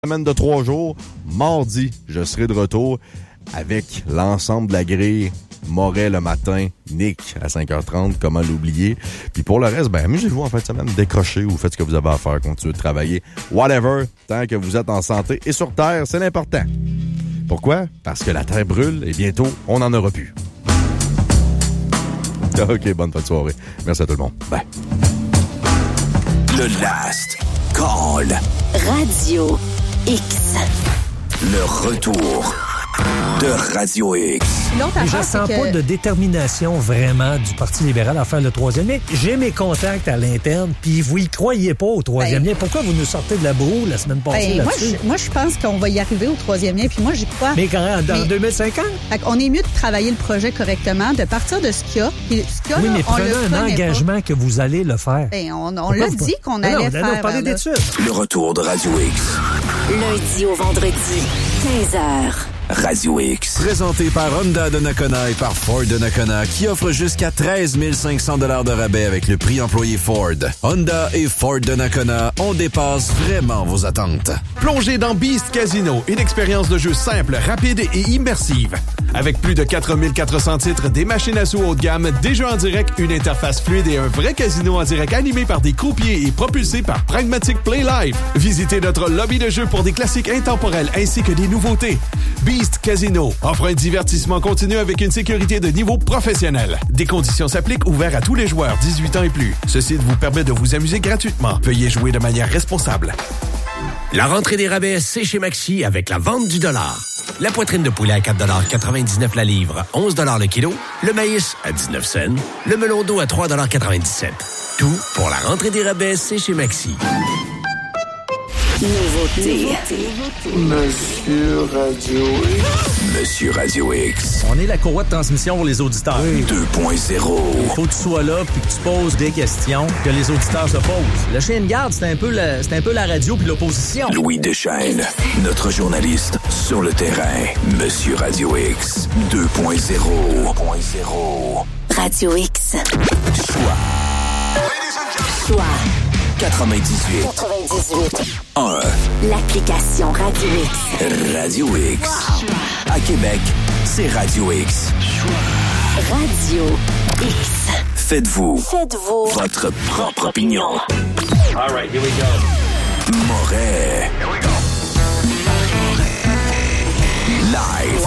Semaine de 3 jours. Mardi, je serai de retour avec l'ensemble de la grille. Moret le matin, Nick à 5h30, comment l'oublier. Puis pour le reste, amusez-vous en fin de semaine, décrochez ou faites ce que vous avez à faire, continuez de travailler. Whatever, tant que vous êtes en santé et sur Terre, c'est l'important. Pourquoi? Parce que la Terre brûle et bientôt, on n'en aura plus. OK, bonne fin de soirée. Merci à tout le monde. Bye. Le Last Call. Radio X. Le retour de Radio X. Et je sens pas de détermination vraiment du Parti libéral à faire le troisième lien. J'ai mes contacts à l'interne, puis vous y croyez pas au troisième lien. Pourquoi vous nous sortez de la broue la semaine passée là-dessus? Moi, je pense qu'on va y arriver au troisième lien, puis moi, j'y crois. Mais quand, dans 2050? On est mieux de travailler le projet correctement, de partir de ce qu'il y a. Puis ce qu'il y a, oui, là, mais prenez un engagement que vous allez le faire. On l'a dit qu'on allait faire. Non, parlez d'études. Le retour de Radio X. Lundi au vendredi, 15h. Radio X. Présenté par Honda de Nakona et par Ford de Nakona, qui offre jusqu'à 13 500 $ de rabais avec le prix employé Ford. Honda et Ford de Nakona, on dépasse vraiment vos attentes. Plongez dans Beast Casino, une expérience de jeu simple, rapide et immersive. Avec plus de 4400 titres, des machines à sous haut de gamme, des jeux en direct, une interface fluide et un vrai casino en direct animé par des croupiers et propulsé par Pragmatic Play Live. Visitez notre lobby de jeu pour des classiques intemporels ainsi que des nouveautés. Beast Casino offre un divertissement continu avec une sécurité de niveau professionnel. Des conditions s'appliquent, ouverts à tous les joueurs 18 ans et plus. Ce site vous permet de vous amuser gratuitement. Veuillez jouer de manière responsable. La rentrée des rabais, c'est chez Maxi avec la vente du dollar. La poitrine de poulet à 4,99 $ la livre, 11 $ le kilo. Le maïs à 19 cents. Le melon d'eau à 3,97 $. Tout pour la rentrée des rabais, c'est chez Maxi. Nouveauté. Monsieur Radio X. Monsieur Radio X. On est la courroie de transmission pour les auditeurs. 2.0. Il faut que tu sois là puis que tu poses des questions que les auditeurs se posent. Le chien de garde, c'est un peu la radio puis l'opposition. Louis Deschênes, notre journaliste sur le terrain. Monsieur Radio X 2.0. Radio X. Choix. 98. 1. L'application Radio X. Radio X. À Québec, c'est Radio X. Radio X. Faites-vous votre propre opinion. All right, here we go. Moret. Here we go. Live.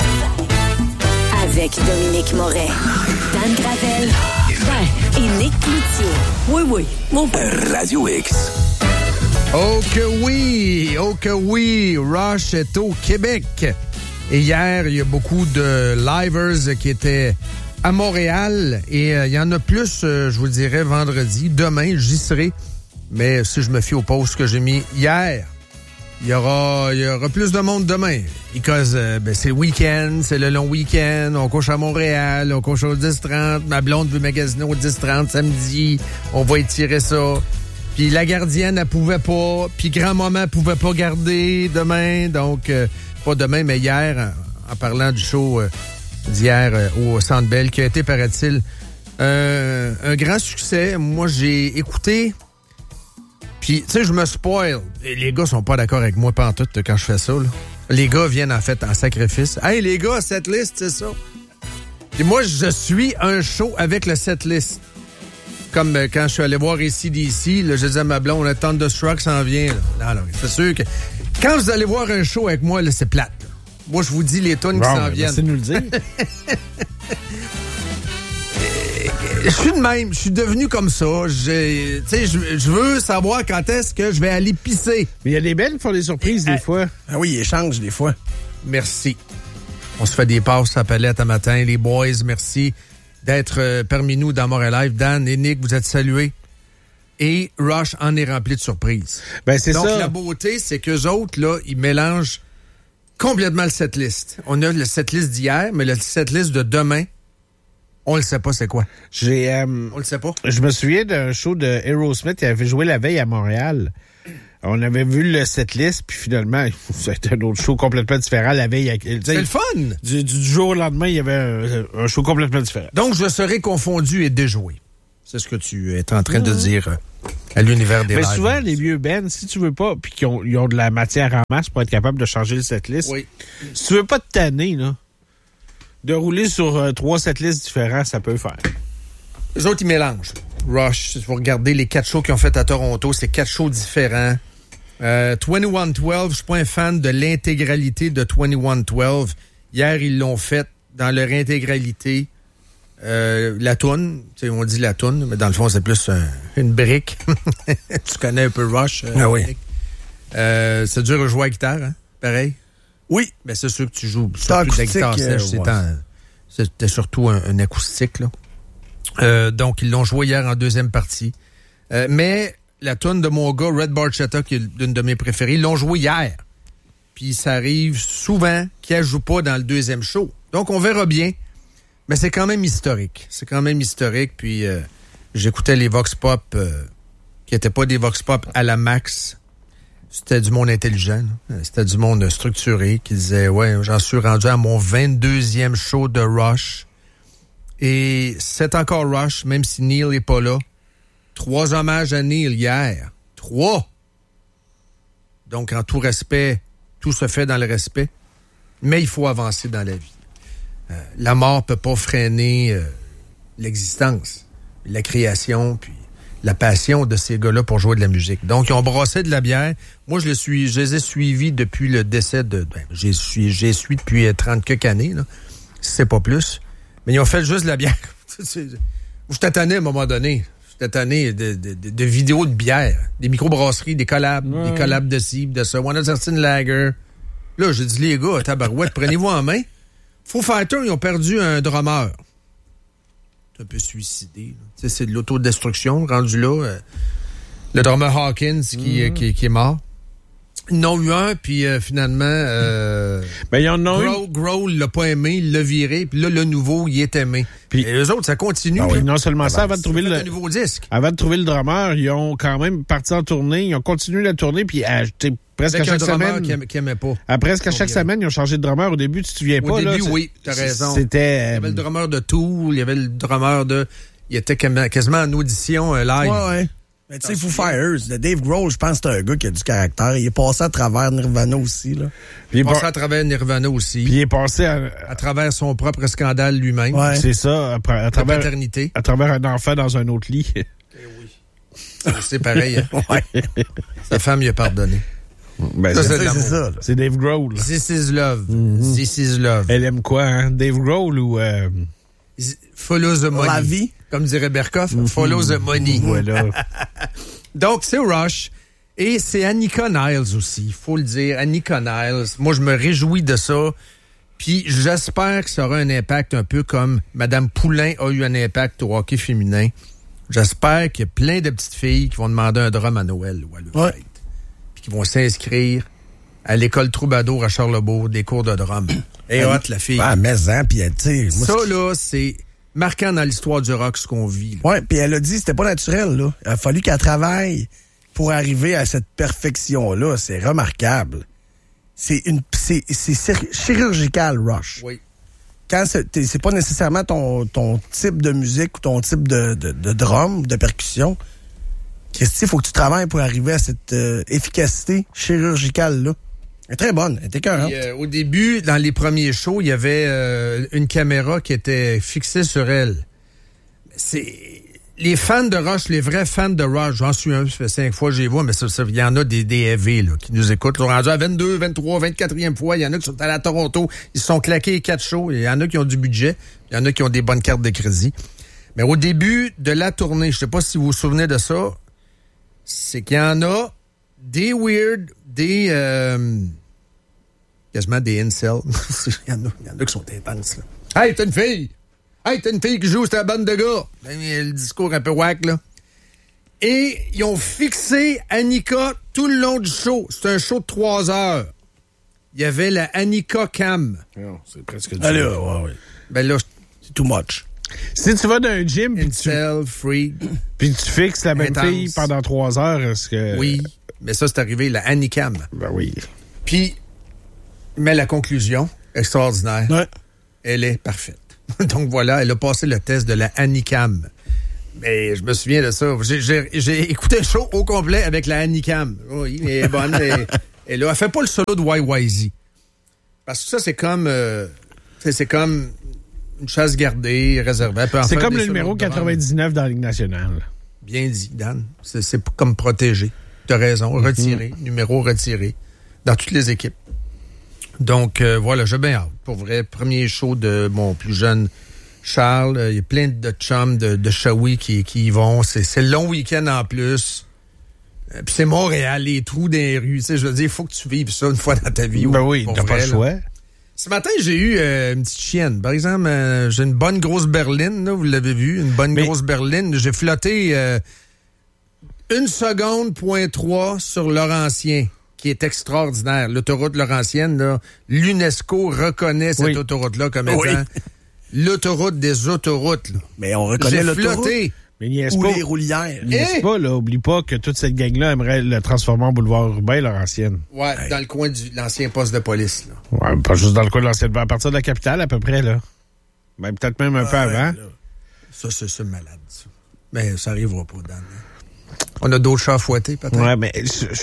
Avec Dominique Moret, Dan Gravel et Nick Cloutier. Oui, mon père. Radio X. Oh que oui, Rush est au Québec. Et hier, il y a beaucoup de livers qui étaient à Montréal. Et il y en a plus, je vous le dirais, vendredi. Demain, j'y serai. Mais si je me fie au post que j'ai mis hier, il y aura plus de monde demain. Because c'est le week-end, c'est le long week-end. On couche à Montréal, on couche au 10-30. Ma blonde veut magasiner au 10-30 samedi. On va étirer ça. Puis la gardienne, elle pouvait pas. Puis grand-maman pouvait pas garder demain. Donc, pas demain, mais hier, en parlant du show d'hier au Centre Bell, qui a été, paraît-il, un grand succès. Moi, j'ai écouté. Puis, tu sais, je me spoil. Les gars sont pas d'accord avec moi pantoute quand je fais ça, là. Les gars viennent, en fait, en sacrifice. Hey, les gars, setlist, c'est ça. Et moi, je suis un show avec le setlist. Comme quand je suis allé voir AC/DC, là, je disais à ma blonde, le Thunderstruck s'en vient. Là. Non, c'est sûr que quand vous allez voir un show avec moi, là, c'est plate. Là. Moi, je vous dis les tunes qui s'en viennent. Merci de nous le dire. Je suis de même, je suis devenu comme ça. Je veux savoir quand est-ce que je vais aller pisser. Mais il y a des belles qui font des surprises des fois. Ah oui, ils échangent des fois. Merci. On se fait des passes à palette à matin. Les boys, merci d'être parmi nous dans Montréal Live. Dan et Nick, vous êtes salués. Et Rush en est rempli de surprises. Ben, c'est ça. Donc, la beauté, c'est qu'eux autres, là, ils mélangent complètement le setlist. On a le setlist d'hier, mais le setlist de demain, on le sait pas c'est quoi. On le sait pas. Je me souviens d'un show de Aerosmith qui avait joué la veille à Montréal. On avait vu le setlist, puis finalement, c'était un autre show complètement différent la veille. C'est le fun! Du jour au lendemain, il y avait un show complètement différent. Donc, je serai confondu et déjoué. C'est ce que tu es en train de dire à l'univers des Mais lives. souvent, les vieux bands, si tu veux pas, puis qu'ils ont, ils ont de la matière en masse pour être capable de changer le setlist, si tu veux pas te tanner, là, de rouler sur 3 setlists différents, ça peut le faire. Les autres, ils mélangent. Rush, si vous regardez les 4 shows qu'ils ont fait à Toronto, c'est 4 shows différents. 2112, je suis pas un fan de l'intégralité de 2112. Hier, ils l'ont fait dans leur intégralité. La toune, on dit la toune, mais dans le fond, c'est plus une brique. Tu connais un peu Rush. Ah oui. C'est dur à jouer à la guitare, hein? Pareil? Oui. Ben, c'est sûr que tu joues C'est surtout de la acoustique, guitare sèche. C'était surtout un acoustique, là. Donc, ils l'ont joué hier en deuxième partie. Mais la toune de mon gars, Red Barchetta, qui est l'une de mes préférées, ils l'ont joué hier. Puis ça arrive souvent qu'elle ne joue pas dans le deuxième show. Donc, on verra bien. Mais c'est quand même historique. Puis j'écoutais les Vox Pop qui n'étaient pas des Vox Pop à la max. C'était du monde intelligent. C'était du monde structuré qui disait, ouais, j'en suis rendu à mon 22e show de Rush. Et c'est encore Rush, même si Neil n'est pas là. 3 hommages à Neil hier. 3! Donc, en tout respect, tout se fait dans le respect. Mais il faut avancer dans la vie. La mort peut pas freiner l'existence, la création, puis la passion de ces gars-là pour jouer de la musique. Donc, ils ont brassé de la bière. Moi, je les ai suivis depuis le décès de... j'ai suivi depuis 30 quelques années, là. C'est pas plus. Mais ils ont fait juste de la bière. Je t'attendais à un moment donné. J'étais tanné de vidéos de bière, des microbrasseries, des collabs de ci, de ça. One Certain Lager. Là, j'ai dit, les gars, tabarouette, prenez-vous en main. Foo Fighters, ils ont perdu un drummer. C'est un peu suicidé. C'est de l'autodestruction, rendu là. Le drummer Hawkins qui est mort. Ils en ont eu un, puis finalement... ben, ils en ont eu. Grohl l'a pas aimé, il l'a viré, puis là, le nouveau, il est aimé. Puis et eux autres, ça continue. Ah oui, non seulement ça, avant de trouver le nouveau disque. Avant de trouver le drummer, ils ont quand même parti en tournée, ils ont continué la tournée, puis presque avec à chaque semaine... qui aimait pas. Presque à chaque semaine, ils ont changé de drummer. Au début, tu te souviens pas. Au début, là, oui, t'as raison. C'était... Il y avait le drummer de Tool, il y avait le drummer de... Il était quasiment en audition live. Ouais. Mais tu sais, Foo Fighters, Dave Grohl, je pense que c'est un gars qui a du caractère. Il est passé à travers Nirvana aussi, là. Il est passé à travers Nirvana aussi. Puis il est passé à travers son propre scandale lui-même. Ouais. C'est ça, à travers paternité. À travers un enfant dans un autre lit. Oui. C'est pareil. Hein? Ouais. Sa femme lui a pardonné. Ben, c'est ça. C'est Dave Grohl. This is love. This is love. Elle aime quoi, hein? Dave Grohl ou... Follow the money. La vie. Comme dirait Berkoff, follow the money. Voilà. Donc, c'est Rush. Et c'est Annika Niles aussi, il faut le dire. Annika Niles. Moi, je me réjouis de ça. Puis, j'espère que ça aura un impact un peu comme Mme Poulain a eu un impact au hockey féminin. J'espère qu'il y a plein de petites filles qui vont demander un drum à Noël ou à leur fête. Puis qui vont s'inscrire à l'école Troubadour à Charlebourg, des cours de drum. Et hot, la fille. Ah, mais hein, puis tu sais... Ça, là, c'est marquant dans l'histoire du rock, ce qu'on vit. Oui, puis elle a dit que c'était pas naturel, là. Il a fallu qu'elle travaille pour arriver à cette perfection-là. C'est remarquable. C'est chirurgical, Rush. Oui. Quand c'est pas nécessairement ton type de musique ou ton type de drum, de percussion, Christy, il faut que tu travailles pour arriver à cette efficacité chirurgicale-là. Elle est très bonne, elle était écœurante. Au début, dans les premiers shows, il y avait une caméra qui était fixée sur elle. Les fans de Rush, les vrais fans de Rush, j'en suis un, ça fait 5 fois que j'y vois, mais il y en a des EV là, qui nous écoutent. Ils sont rendus à 22, 23, 24e fois. Il y en a qui sont allés à Toronto, ils se sont claqués les 4 shows. Il y en a qui ont du budget, il y en a qui ont des bonnes cartes de crédit. Mais au début de la tournée, je sais pas si vous vous souvenez de ça, c'est qu'il y en a des weird, des... quasiment des incels. Il y en a qui sont intenses, là. Hey, t'as une fille! Hey, t'as une fille qui joue, c'est la bande de gars! Le discours un peu whack, là. Et ils ont fixé Annika tout le long du show. C'est un show de 3 heures. Il y avait la Annika Cam. Non, c'est presque du... Allez, ouais. Ben là, c'est too much. Si tu vas dans un gym puis tu fixes la même fille pendant 3 heures, est-ce que... Oui, mais ça, c'est arrivé, la Anicam. Ben oui. Puis, mais la conclusion, extraordinaire, ouais. Elle est parfaite. Donc voilà, elle a passé le test de la Anicam. Mais je me souviens de ça. J'ai écouté le show au complet avec la Anicam. Oui, elle est bonne. Et là, elle fait pas le solo de YYZ. Parce que ça, c'est comme une chasse gardée, réservée. C'est comme le numéro 99 dans la Ligue nationale. Bien dit, Dan. C'est comme protégé. Tu as raison. Retiré. Numéro retiré. Dans toutes les équipes. Donc, voilà, j'ai bien hâte. Pour vrai, premier show de mon plus jeune Charles. Il y a plein de chums de Shawi qui y vont. C'est le long week-end en plus. Puis c'est Montréal, les trous dans les rues. Tu sais, je veux dire, il faut que tu vives ça une fois dans ta vie. Ben oui, t'as pas le choix. Ce matin, j'ai eu une petite chienne. Par exemple, j'ai une bonne grosse berline, là, vous l'avez vu, une bonne grosse berline. J'ai flotté 1 seconde, point 3 sur Laurentien, qui est extraordinaire. L'autoroute Laurentienne, là, l'UNESCO reconnaît cette autoroute-là comme étant l'autoroute des autoroutes. Là. Mais on reconnaît l'autoroute. Flotté. Mais niaise ou pas. Les roulières. Niaise pas, là. Oublie pas que toute cette gang-là aimerait le transformer en boulevard urbain, Laurentienne. Ouais, dans le coin de l'ancien poste de police, là. Ouais, pas juste dans le coin de l'ancienne. À partir de la capitale, à peu près, là. Ben, peut-être même un peu avant. Là. Ça, c'est malade, ça. Mais ça arrivera pas, Dan. On a d'autres chats à fouetter, peut-être? Ouais, mais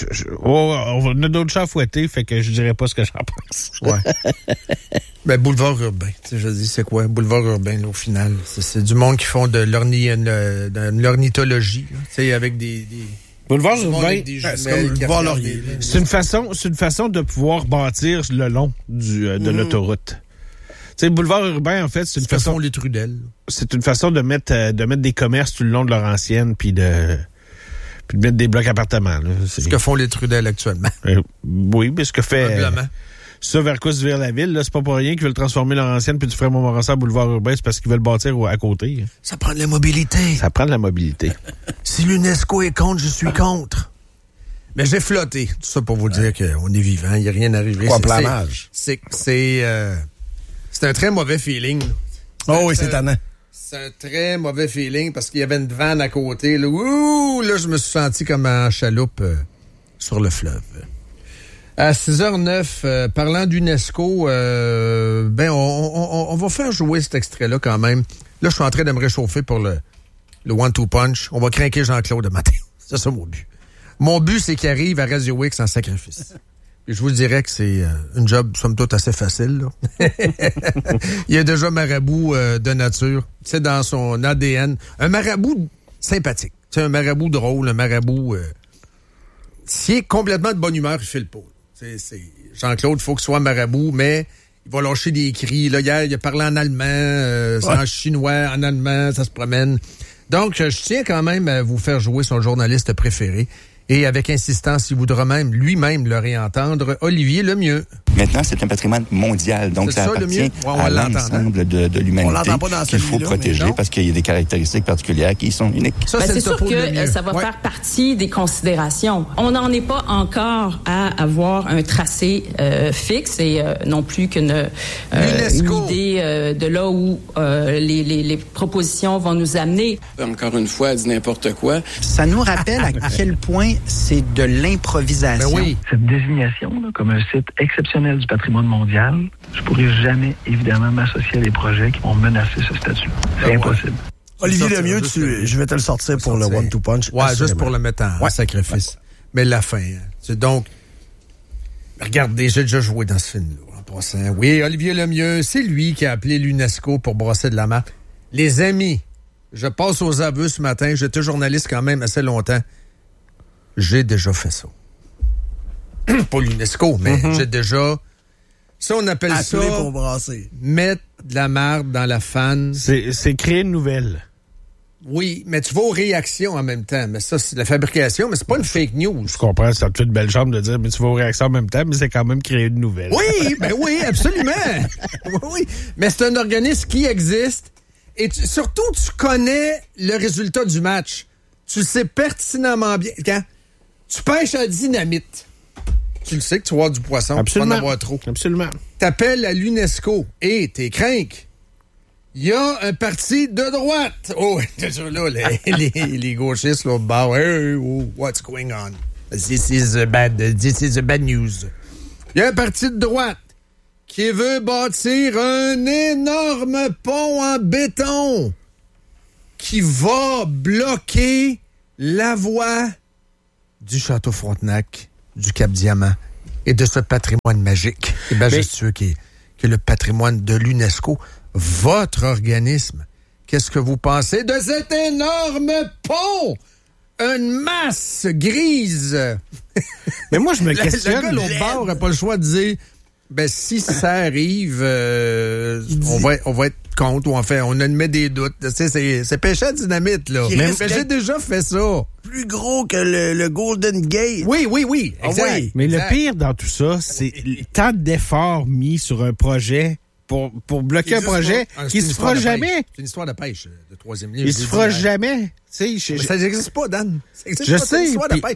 on a d'autres chats à fouetter, fait que je dirais pas ce que j'en pense. Ouais. Ben, boulevard urbain. Tu sais, je dis, c'est quoi? Boulevard urbain, là, au final. C'est du monde qui font de l'ornithologie, tu sais, avec des boulevard urbain, c'est comme le boulevard Laurier. C'est une façon de pouvoir bâtir le long de l'autoroute. Tu sais, le boulevard urbain, en fait, c'est une façon... font les Trudel. C'est une façon de mettre des commerces tout le long de Laurentienne, puis de mettre des blocs appartements. Là. C'est ce que font les Trudel actuellement. Oui, mais ce que fait... Ça, vers quoi se vire la ville, là, c'est pas pour rien qu'ils veulent transformer Laurentienne puis du Fremont-Montmorency en boulevard urbain, c'est parce qu'ils veulent bâtir à côté. Ça prend de la mobilité. Ça prend de la mobilité. Si l'UNESCO est contre, je suis contre. Mais j'ai flotté. Tout ça pour vous dire qu'on est vivant, il n'y a rien arrivé. Quoi, planage? C'est un très mauvais feeling. Oui, c'est tannant. C'est un très mauvais feeling parce qu'il y avait une vanne à côté. Là, là je me suis senti comme en chaloupe sur le fleuve. À 6h09, parlant d'UNESCO, on va faire jouer cet extrait-là quand même. Là, je suis en train de me réchauffer pour le one-two punch. On va craquer Jean-Claude le matin. C'est ça mon but. Mon but, c'est qu'il arrive à Radio X en sacrifice. Et je vous dirais que c'est une job, somme toute, assez facile. Là. Il y a déjà marabout de nature. C'est dans son ADN. Un marabout sympathique. C'est un marabout drôle, un marabout... S'il est complètement de bonne humeur, il file pas. C'est Jean-Claude, il faut qu'il soit marabout, mais il va lâcher des cris. Là, hier, il a parlé en allemand, en chinois, en allemand, ça se promène. Donc, je tiens quand même à vous faire jouer son journaliste préféré. Et avec insistance, il voudra même lui-même le réentendre, Olivier Lemieux. Maintenant, c'est un patrimoine mondial, donc ça appartient à l'ensemble de l'humanité qu'il faut protéger parce qu'il y a des caractéristiques particulières qui sont uniques. C'est sûr que ça va faire partie des considérations. On n'en est pas encore à avoir un tracé fixe et non plus qu'une idée de là où les propositions vont nous amener. Encore une fois, elle dit n'importe quoi. Ça nous rappelle à quel point c'est de l'improvisation. Ben oui. Cette désignation, là, comme un site exceptionnel du patrimoine mondial, je pourrais jamais, évidemment, m'associer à des projets qui vont menacer ce statut. C'est impossible. Olivier Lemieux, je vais te le sortir pour le one-two punch. Ouais, juste pour le mettre en sacrifice. Mais la fin. C'est donc... Regardez, j'ai déjà joué dans ce film-là, en passant. Oui, Olivier Lemieux, c'est lui qui a appelé l'UNESCO pour brosser de la marque. Les amis, je passe aux aveux ce matin. J'étais journaliste quand même assez longtemps. J'ai déjà fait ça. Pas l'UNESCO, mais j'ai déjà... Ça, on appelle ça... pour brasser. Mettre de la marde dans la fan. C'est créer une nouvelle. Oui, mais tu vas aux réactions en même temps. Mais ça, c'est de la fabrication, mais c'est pas une fake news. Je comprends, ça te fait une belle chambre de dire, mais tu vas aux réactions en même temps, mais c'est quand même créer une nouvelle. Oui, ben oui, absolument. Oui, mais c'est un organisme qui existe et surtout, tu connais le résultat du match. Tu le sais pertinemment bien. Quand tu pêches à dynamite, tu le sais que tu vas avoir du poisson. Absolument. Tu vas en avoir trop. Absolument. T'appelles à l'UNESCO et t'es crinque. Il y a un parti de droite. Oh, là, les gauchistes, l'autre bord. Hey, oh, what's going on? This is bad news. Il y a un parti de droite qui veut bâtir un énorme pont en béton qui va bloquer la voie du Château Frontenac, du Cap-Diamant et de ce patrimoine magique et majestueux qui est le patrimoine de l'UNESCO. Votre organisme, qu'est-ce que vous pensez de cet énorme pont? Une masse grise. Mais moi, je me questionne. Le gars, l'autre bord, n'a pas le choix de dire, si ça arrive, on va être contre, ou en fait, on admet des doutes. C'est péché à dynamite, là. Mais j'ai déjà fait ça. Plus gros que le Golden Gate. Oui. Exact. Mais le pire dans tout ça, c'est tant d'efforts mis sur un projet pour bloquer un projet qui se fera jamais. C'est une histoire de pêche, de troisième ligne. Il se fera jamais. Ça n'existe pas, Dan. Je sais.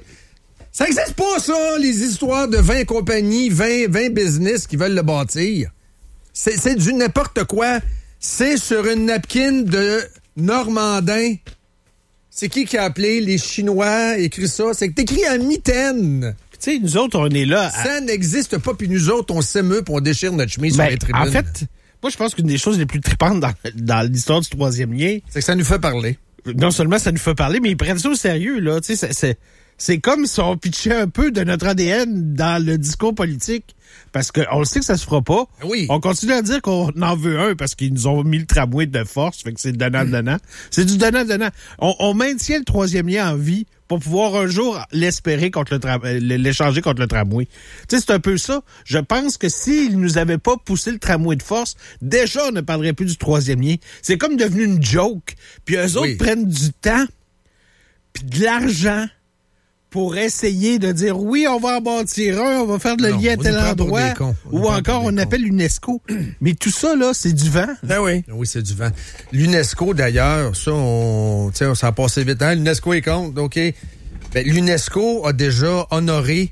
Ça n'existe pas, ça, les histoires de 20 compagnies, 20 business qui veulent le bâtir. C'est du n'importe quoi. C'est sur une napkin de Normandin. C'est qui a appelé les Chinois, écrit ça? C'est que t'écris en mitaine. Tu sais, nous autres, on est là. Ça n'existe pas, puis nous autres, on s'émeut, puis on déchire notre chemise sur les tribunes. En fait, moi, je pense qu'une des choses les plus tripantes dans l'histoire du troisième lien, c'est que ça nous fait parler. Non seulement ça nous fait parler, mais ils prennent ça au sérieux, là. Tu sais, c'est comme si on pitchait un peu de notre ADN dans le discours politique. Parce qu'on le sait que ça se fera pas. Oui. On continue à dire qu'on en veut un parce qu'ils nous ont mis le tramway de force. Fait que c'est donnant-donnant. C'est du donnant-donnant. On maintient le troisième lien en vie pour pouvoir un jour l'espérer contre l'échanger contre le tramway. Tu sais, c'est un peu ça. Je pense que s'ils nous avaient pas poussé le tramway de force, déjà, on ne parlerait plus du troisième lien. C'est comme devenu une joke. Puis eux autres prennent du temps puis de l'argent pour essayer de dire, oui, on va en bâtir un, on va faire le lien à tel endroit, ou encore on appelle l'UNESCO. Mais tout ça, là, c'est du vent. Ben oui. Oui, c'est du vent. L'UNESCO, d'ailleurs, ça, on s'en a passé vite. Hein? L'UNESCO est contre, OK. Ben, l'UNESCO a déjà honoré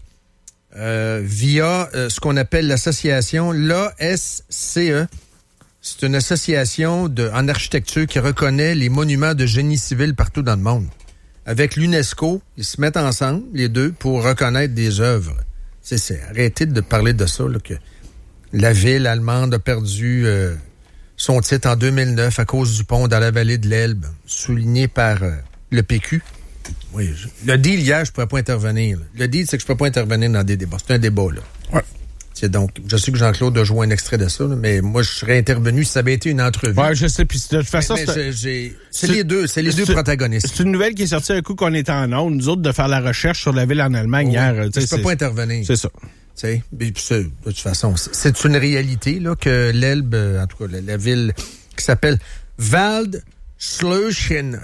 via ce qu'on appelle l'association l'ASCE. C'est une association en architecture qui reconnaît les monuments de génie civil partout dans le monde. Avec l'UNESCO, ils se mettent ensemble, les deux, pour reconnaître des œuvres. Arrêtez de parler de ça, là, que la ville allemande a perdu son titre en 2009 à cause du pont dans la vallée de l'Elbe, souligné par le PQ. Oui, le deal hier, je ne pourrais pas intervenir. Là. Le deal, c'est que je ne peux pas intervenir dans des débats. C'est un débat, là. Ouais. Donc, je sais que Jean-Claude a joué un extrait de ça, là, mais moi, je serais intervenu si ça avait été une entrevue. Ouais, je sais, puis de toute façon, c'est les deux protagonistes. C'est une nouvelle qui est sortie un coup qu'on était en ondes, nous autres, de faire la recherche sur la ville en Allemagne hier. Je peux pas intervenir. C'est ça. De toute façon, c'est une réalité, là, que l'Elbe, en tout cas, la ville qui s'appelle Waldschlöchen.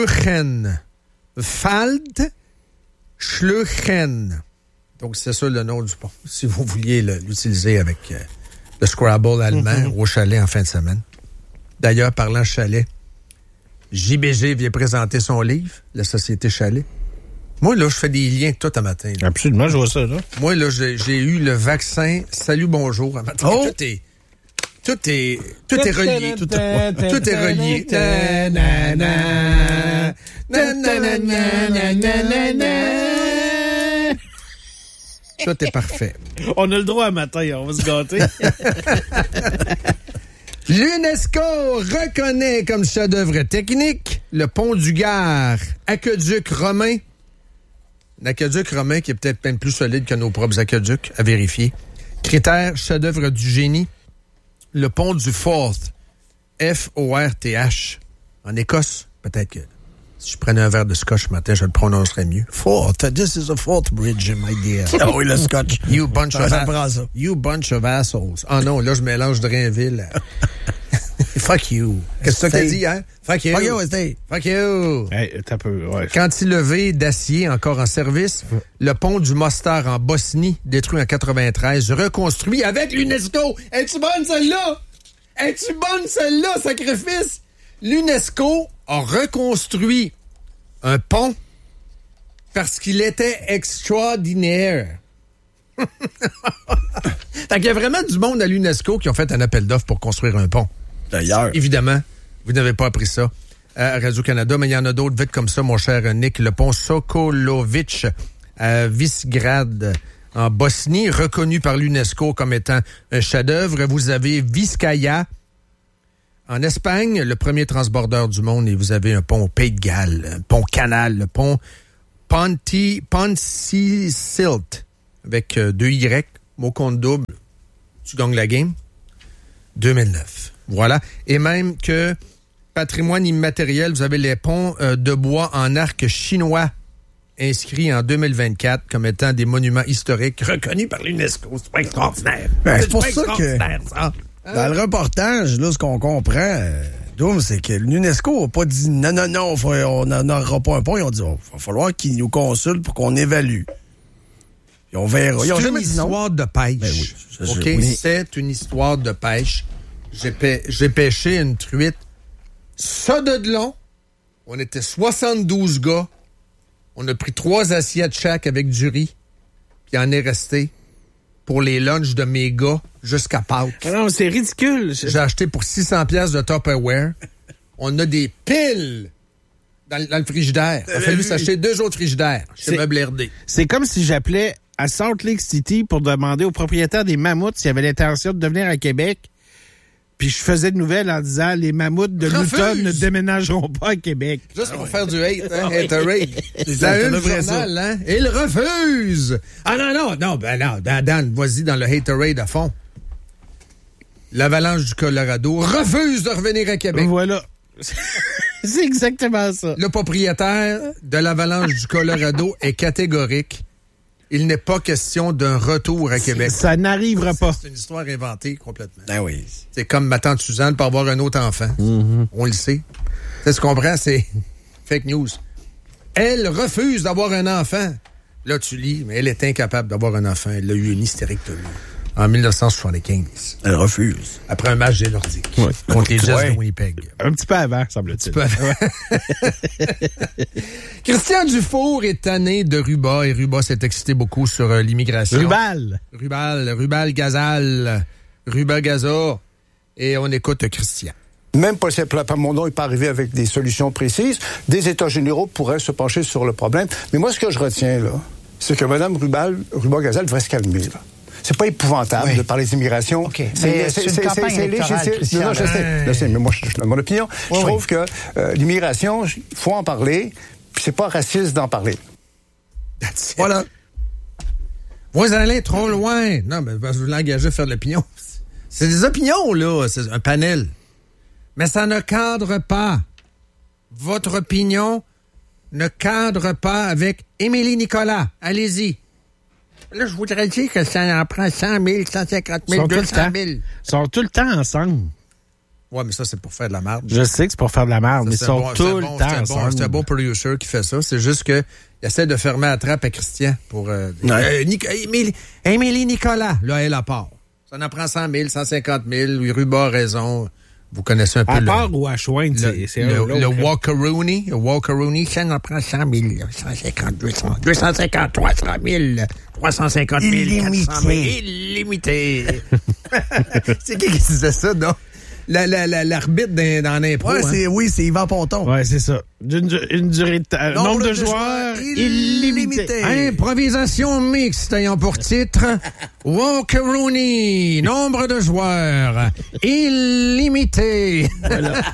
Waldschlöchen. Donc, c'est ça le nom du pont, si vous vouliez l'utiliser avec le Scrabble allemand au chalet en fin de semaine. D'ailleurs, parlant chalet, JBG vient présenter son livre, La Société Chalet. Moi, là, je fais des liens avec toi un matin. Là. Absolument, je vois ça, là. Moi, là, j'ai eu le vaccin Salut Bonjour un matin. Oh! Tout est relié. Tout est relié. Tout est parfait. On a le droit à matin, on va se gâter. L'UNESCO reconnaît comme chef-d'œuvre technique le pont du Gard, aqueduc romain. L'aqueduc romain qui est peut-être même plus solide que nos propres aqueducs, à vérifier. Critère chef-d'œuvre du génie, le pont du Forth, F-O-R-T-H. En Écosse, peut-être que si je prenais un verre de scotch ce matin, je le prononcerais mieux. Forth, this is a Forth bridge, my dear. Ah oui, le scotch. You bunch of assholes. Ah non, là, je mélange Drainville. Fuck you. Qu'est-ce que tu as dit hier? Fuck you. Fuck you, Steve. Fuck you. Hey, t'as peu, ouais. Cantilever d'acier encore en service. Le pont du Mostar en Bosnie, détruit en 93, reconstruit avec l'UNESCO. Es-tu bonne celle-là? Es-tu bonne celle-là, sacrifice? L'UNESCO a reconstruit un pont parce qu'il était extraordinaire. Fait qu'il y a vraiment du monde à l'UNESCO qui ont fait un appel d'offres pour construire un pont. D'ailleurs. Évidemment, vous n'avez pas appris ça à Radio-Canada, mais il y en a d'autres vite comme ça, mon cher Nick. Le pont Sokolovic à Visegrad, en Bosnie, reconnu par l'UNESCO comme étant un chef-d'œuvre. Vous avez Vizcaya En Espagne, le premier transbordeur du monde, et vous avez un pont au Pays de Galles, un pont canal, le pont Pontcisilt, avec 2 Y, mot compte double. Tu gagnes la game. 2009. Voilà. Et même que patrimoine immatériel, vous avez les ponts de bois en arc chinois inscrits en 2024 comme étant des monuments historiques reconnus par l'UNESCO. C'est pas extraordinaire. C'est pour ça que dans le reportage, là, ce qu'on comprend, Doom, c'est que l'UNESCO n'a pas dit non, on n'aura pas un pont. Ils ont dit il va falloir qu'ils nous consultent pour qu'on évalue. Et on verra. C'est une histoire de pêche. Ben oui, c'est une histoire de pêche. J'ai pêché une truite. Ça de long, on était 72 gars. On a pris 3 assiettes chaque avec du riz. Puis il en est resté pour les lunchs de mes gars jusqu'à Pâques. Non, c'est ridicule. J'ai acheté pour 600$ de Tupperware. On a des piles dans le frigidaire. Il a fallu s'acheter 2 autres frigidaires chez Meubles RD. C'est comme si j'appelais à Salt Lake City pour demander au propriétaire des mammouths s'il avait l'intention de venir à Québec. Puis je faisais de nouvelles en disant les mammouths de Newton ne déménageront pas à Québec. Juste pour faire du hate, hein? Haterade. C'est une journal, hein? Il refuse! Ah non, Dan, vas-y dans le haterade à fond. L'Avalanche du Colorado refuse de revenir à Québec. Voilà. C'est exactement ça. Le propriétaire de l'Avalanche du Colorado est catégorique. Il n'est pas question d'un retour à Québec. Ça n'arrivera pas. C'est une histoire inventée complètement. Ah oui. C'est comme ma tante Suzanne pour avoir un autre enfant. Mm-hmm. On le sait. Tu comprends? C'est fake news. Elle refuse d'avoir un enfant. Là, tu lis, mais elle est incapable d'avoir un enfant. Elle l'a eu une hystérectomie en 1975. Elle refuse. Après un match des Nordiques contre les Jets de Winnipeg. Un petit peu avant, semble-t-il. Christian Dufour est tanné de Ruba et Ruba s'est excité beaucoup sur l'immigration. Rubal Gazal. Ruba Gaza. Et on écoute Christian. Même Paul Plamondon n'est pas arrivé avec des solutions précises. Des États généraux pourraient se pencher sur le problème. Mais moi, ce que je retiens, là, c'est que Mme Ruba Gazal devrait se calmer, là. C'est pas épouvantable de parler d'immigration. Okay. C'est une campagne électorale, Christian. Non, je sais, mais moi, je donne mon opinion. Je trouve que l'immigration, il faut en parler, puis c'est pas raciste d'en parler. Voilà. Vous allez trop loin. Non, mais je veux l'engager à faire de l'opinion. C'est des opinions, là. C'est un panel. Mais ça ne cadre pas. Votre opinion ne cadre pas avec Émilie Nicolas. Allez-y. Là, je voudrais dire que ça en prend 100 000, 150 000, 200 000. Ils sont tout le temps ensemble. Ouais, mais ça, c'est pour faire de la merde. Je sais que c'est pour faire de la merde, mais ils sont tout le temps ensemble. C'est un bon producer qui fait ça. C'est juste qu'il essaie de fermer la trappe à Christian pour... Émilie Nicolas, là, elle à part. Ça en prend 100 000, 150 000. Ruba a raison. Vous connaissez un peu à part ou à Chouin, c'est le Walker-Rooney. Le Walker-Rooney, ça en prend 100 000, 150, 200, 250, 300 000, 350 000, illimité. 400 000. Illimité. C'est qui disait ça, non? L'arbitre dans l'impro. Ouais, c'est Yvan Ponton. Ouais, c'est ça. Une durée de nombre de joueurs illimité. Improvisation mixte ayant pour titre Walker-Rooney. Nombre de joueurs illimité. Voilà.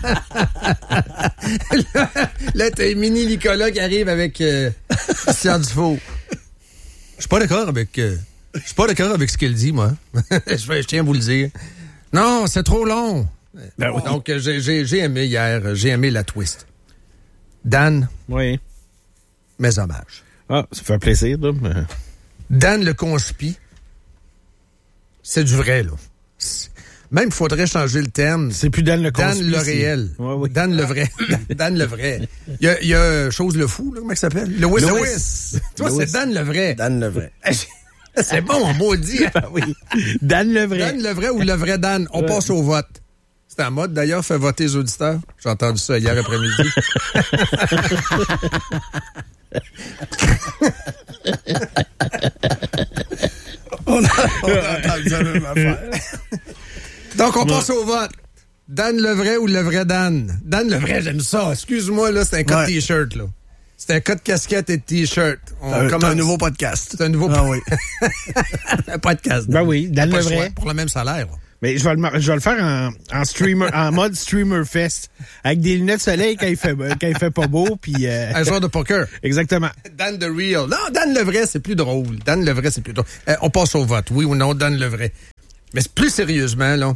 Là, t'as Mini Nicolas qui arrive avec Christian Dufault. Je suis pas d'accord avec ce qu'elle dit, moi. Je tiens à vous le dire. Non, c'est trop long. Ben oui. Donc, j'ai aimé hier, j'ai aimé la twist. Dan. Oui. Mes hommages. Ah, ça fait plaisir, là. Dan le conspi. C'est du vrai, là. Même, il faudrait changer le terme. C'est plus Dan le conspi. Dan le réel. Ouais, oui. Dan le vrai. Dan le vrai. Il y a Chose le fou, là, comment il s'appelle? Lewis. Toi, c'est Dan le vrai. Dan le vrai. C'est bon, on maudit. Oui. Dan le vrai. Dan le vrai ou le vrai Dan? On passe au vote. C'est en mode, d'ailleurs, fait voter les auditeurs. J'ai entendu ça hier après-midi. on a entendu la même affaire. Donc, on passe au vote. Dan le vrai ou le vrai Dan? Dan le vrai, j'aime ça. Excuse-moi, là, c'est un cas de T-shirt, là. C'est un cas de casquette et de T-shirt. C'est un nouveau podcast. C'est un nouveau podcast. Un podcast. Ben oui, Dan le vrai. Pour le même salaire. Mais je vais le faire en streamer, en mode streamer fest, avec des lunettes de soleil quand il fait pas beau, puis un joueur de poker. Exactement. Dan the Real. Non, Dan le vrai, c'est plus drôle. On passe au vote. Oui ou non, Dan le vrai. Mais plus sérieusement, là,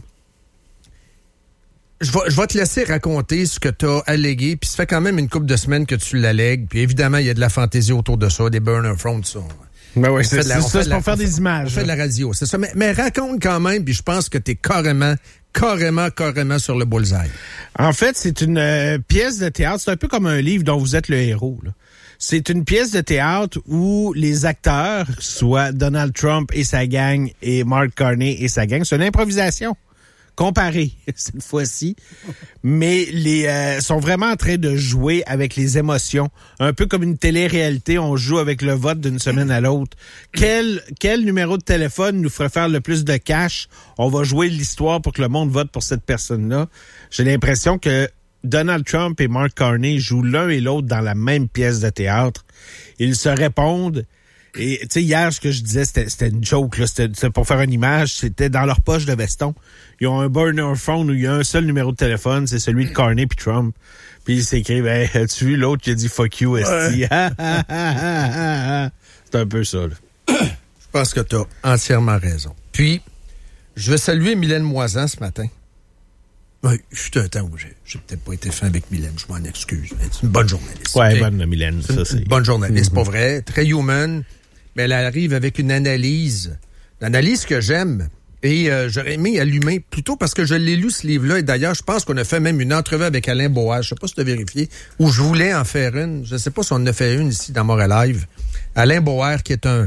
je vais te laisser raconter ce que tu as allégué, puis ça fait quand même une couple de semaines que tu l'allègues, puis évidemment, il y a de la fantaisie autour de ça, des burner phones, ça. Ben oui, c'est pour faire des images. On fait de la radio, c'est ça. Mais raconte quand même, puis je pense que t'es carrément sur le bullseye. En fait, c'est une pièce de théâtre. C'est un peu comme un livre dont vous êtes le héros, là. C'est une pièce de théâtre où les acteurs, soit Donald Trump et sa gang et Mark Carney et sa gang, c'est une improvisation comparée cette fois-ci, mais sont vraiment en train de jouer avec les émotions, un peu comme une télé-réalité. On joue avec le vote d'une semaine à l'autre. Quel numéro de téléphone nous ferait faire le plus de cash? On va jouer l'histoire pour que le monde vote pour cette personne-là. J'ai l'impression que Donald Trump et Mark Carney jouent l'un et l'autre dans la même pièce de théâtre. Ils se répondent. Et tu sais, hier, ce que je disais, c'était une joke, là. C'était pour faire une image. C'était dans leur poche de veston. Ils ont un burner phone où il y a un seul numéro de téléphone, c'est celui de Carney puis Trump. Puis ils s'écrivent, hey, as-tu vu l'autre qui a dit fuck you, esti? Ouais. C'est un peu ça, là. Je pense que tu as entièrement raison. Puis, je veux saluer Mylène Moisan ce matin. Oui, je suis un temps où j'ai peut-être pas été fin avec Mylène, je m'en excuse. C'est une bonne journaliste. Ouais, okay? Bonne Mylène, ça c'est. Une bonne journaliste, pas vrai, très human. Mais elle arrive avec une analyse que j'aime. Et j'aurais aimé allumer, plutôt parce que je l'ai lu ce livre-là. Et d'ailleurs, je pense qu'on a fait même une entrevue avec Alain Boaz. Je sais pas si tu as vérifié. Où je voulais en faire une. Je sais pas si on en a fait une ici dans Montréal Live. Alain Boaz, qui est un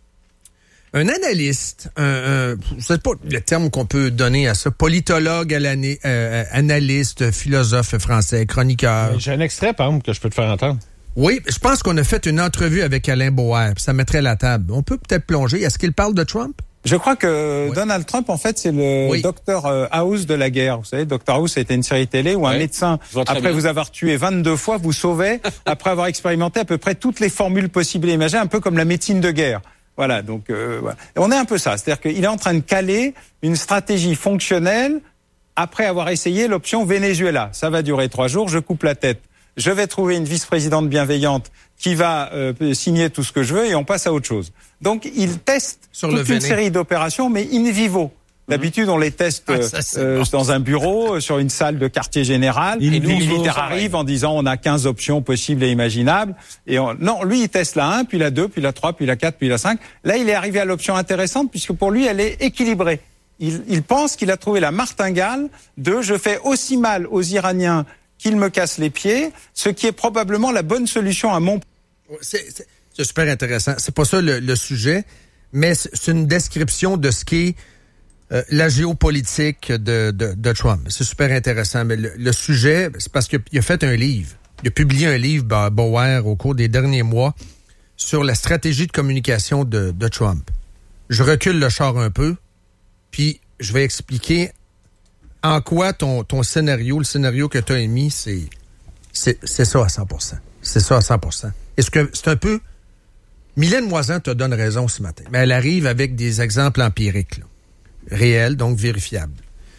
analyste, je sais pas le terme qu'on peut donner à ça, politologue, analyste, philosophe français, chroniqueur. J'ai un extrait, par exemple, que je peux te faire entendre. Oui, je pense qu'on a fait une entrevue avec Alain Boer, ça mettrait la table. On peut peut-être plonger. Est-ce qu'il parle de Trump? Je crois que Donald Trump, en fait, c'est le Dr House de la guerre. Vous savez, Dr House, c'était une série télé où un médecin, après vous avoir tué 22 fois, vous sauvait, après avoir expérimenté à peu près toutes les formules possibles et imaginées, un peu comme la médecine de guerre. Voilà, donc voilà. On est un peu ça, c'est-à-dire qu'il est en train de caler une stratégie fonctionnelle après avoir essayé l'option Venezuela. Ça va durer 3 jours, je coupe la tête. Je vais trouver une vice-présidente bienveillante qui va signer tout ce que je veux et on passe à autre chose. Donc, il teste toute une série d'opérations, mais in vivo. D'habitude, on les teste dans un bureau, sur une salle de quartier général. Et les militaires arrivent en disant on a 15 options possibles et imaginables. Et non, lui, il teste la 1, puis la 2, puis la 3, puis la 4, puis la 5. Là, il est arrivé à l'option intéressante puisque pour lui, elle est équilibrée. Il pense qu'il a trouvé la martingale de je fais aussi mal aux Iraniens qu'ils me cassent les pieds, ce qui est probablement la bonne solution à mon... C'est super intéressant. C'est pas ça le sujet, mais c'est une description de ce qu'est la géopolitique de Trump. C'est super intéressant, mais le sujet, c'est parce qu'il a fait un livre. Il a publié un livre, Bauer, au cours des derniers mois, sur la stratégie de communication de Trump. Je recule le char un peu, puis je vais expliquer en quoi ton scénario, le scénario que tu as émis, c'est ça à 100%. C'est ça à 100%. Est-ce que c'est un peu... Mylène Moisan te donne raison ce matin, mais elle arrive avec des exemples empiriques, là. Réels, donc vérifiables.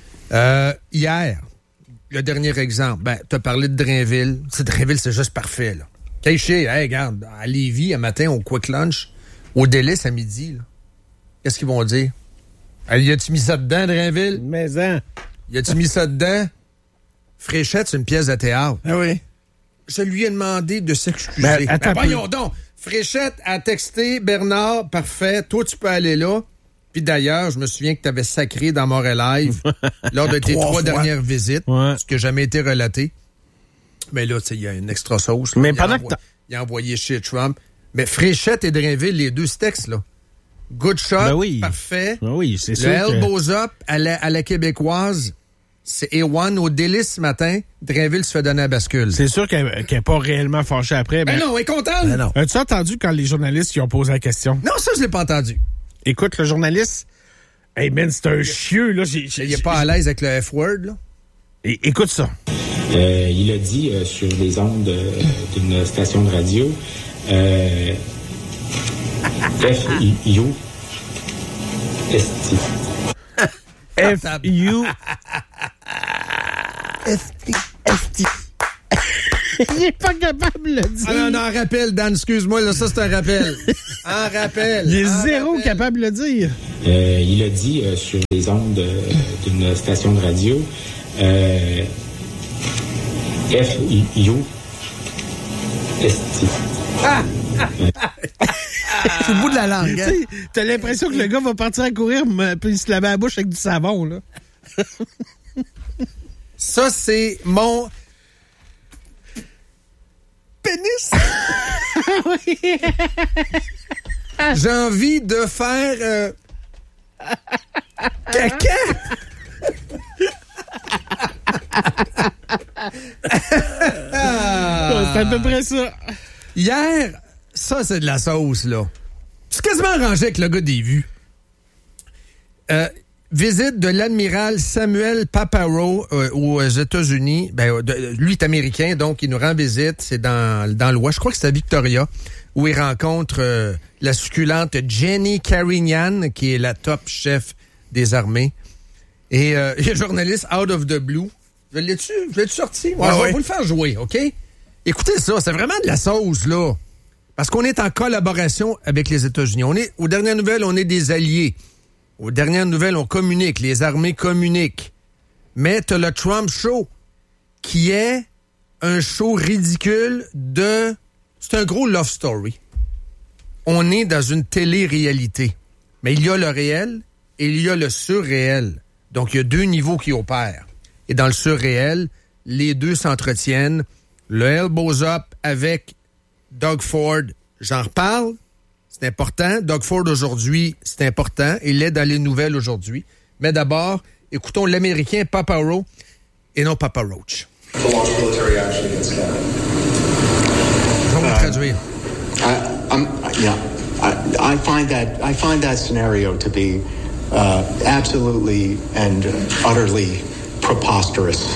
Hier, le dernier exemple, tu as parlé de Drainville. Drainville, c'est juste parfait, là. Caché, regarde, à Lévis, un matin, au Quick Lunch, au Délice à midi, là. Qu'est-ce qu'ils vont dire? Y a-tu mis ça dedans, Drainville? Mais y a-tu mis ça dedans? Fréchette, c'est une pièce de théâtre. Ah oui. Je lui ai demandé de s'excuser. Voyons donc. Fréchette a texté Bernard, parfait, toi tu peux aller là. Puis d'ailleurs, je me souviens que tu avais sacré dans Montréal Live lors de tes 3 dernières visites, ce qui n'a jamais été relaté. Mais là, tu sais, il y a une extra sauce. Là. Mais pendant que il a envoyé chez Trump. Mais Fréchette et Drainville, les deux textes, là. Good shot, parfait. Ben oui, c'est sûr. Le elbows up à la québécoise. C'est A1 au Délice ce matin. Drainville se fait donner à bascule. C'est sûr qu'elle n'est pas réellement fâchée après. Mais non, elle est contente. Ben as-tu entendu quand les journalistes qui ont posé la question? Non, ça, je l'ai pas entendu. Écoute, le journaliste, hey man, c'est un chieux, là. Il est pas à l'aise avec le F-word, là. Écoute ça. Il a dit sur les ondes d'une station de radio, F-you, esti. F-U... F-T. Il n'est pas capable de le dire. Ah non, rappel, Dan, excuse-moi, là, ça, c'est un rappel. Un rappel. Il est zéro capable de le dire. Il a dit sur les ondes d'une station de radio, F-U-S-T. C'est le bout de la langue. Hein? T'as l'impression que le gars va partir à courir puis se laver la bouche avec du savon, là. Ça, c'est mon... pénis. J'ai envie de faire caca. C'est à peu près ça. Hier, ça, c'est de la sauce, là. C'est quasiment arrangé avec le gars des vues. Visite de l'admiral Samuel Paparo aux États-Unis. Lui est américain, donc il nous rend visite. C'est dans l'Ouest. Je crois que c'est à Victoria, où il rencontre la succulente Jenny Carignan, qui est la top chef des armées. Et il y a le journaliste Out of the Blue. Je l'ai-tu sorti? Ouais, je vais vous le faire jouer, OK? Écoutez ça, c'est vraiment de la sauce, là. Parce qu'on est en collaboration avec les États-Unis. Aux dernières nouvelles, on est des alliés. Aux dernières nouvelles, on communique. Les armées communiquent. Mais t'as le Trump Show, qui est un show ridicule de... C'est un gros love story. On est dans une télé-réalité. Mais il y a le réel et il y a le surréel. Donc, il y a deux niveaux qui opèrent. Et dans le surréel, les deux s'entretiennent. Le Elbows Up avec Doug Ford, j'en reparle. C'est important. Doug Ford aujourd'hui, c'est important. Il est dans les nouvelles aujourd'hui. Mais d'abord, écoutons l'Américain Paparo et non Papa Roach. Je vais vous traduire. I find that scenario to be absolutely and utterly preposterous.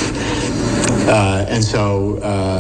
And so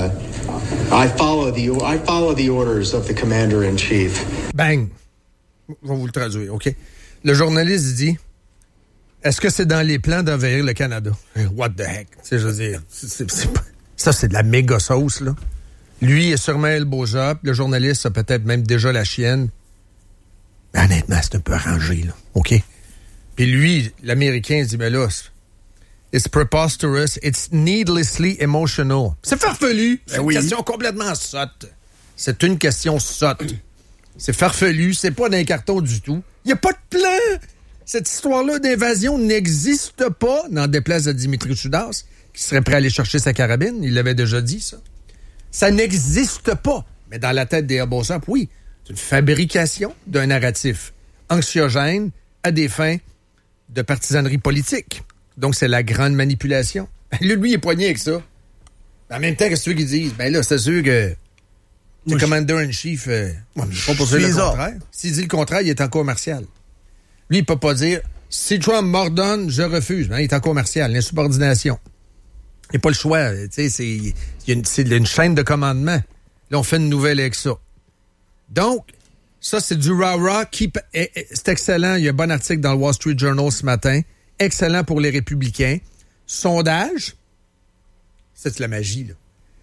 I follow the orders of the commander-in-chief. Bang! Je vais vous le traduire, OK? Le journaliste dit, est-ce que c'est dans les plans d'envahir le Canada? What the heck? Tu sais, je veux dire, ça, c'est de la méga sauce, là. Lui est sûrement Elbows Up. Le journaliste a peut-être même déjà la chienne. Mais honnêtement, c'est un peu arrangé, là. OK? Puis lui, l'Américain, dit, ben là, it's preposterous, it's needlessly emotional. C'est farfelu. C'est une question complètement sotte. C'est une question sotte. C'est farfelu, c'est pas dans les cartons du tout. Il n'y a pas de plan. Cette histoire-là d'invasion n'existe pas, n'en déplaise à Dimitri Choudas, qui serait prêt à aller chercher sa carabine. Il l'avait déjà dit, ça. Ça n'existe pas. Mais dans la tête des Elbows Up, oui, c'est une fabrication d'un narratif anxiogène à des fins de partisanerie politique. Donc, c'est la grande manipulation. Lui, il est poigné avec ça. En même temps, qu'est-ce que tu veux qu'ils disent? Ben là, c'est sûr que le commander-in-chief, pas pour dire le contraire. S'il dit le contraire, il est en cour martiale. Lui, il peut pas dire, si Trump m'ordonne, je refuse. Ben, il est en cour martiale, l'insubordination. Il n'y a pas le choix. Tu sais, c'est une chaîne de commandement. Là, on fait une nouvelle avec ça. Donc, ça, c'est du rah-rah. C'est excellent. Il y a un bon article dans le Wall Street Journal ce matin. Excellent pour les républicains. Sondage. C'est de la magie, là.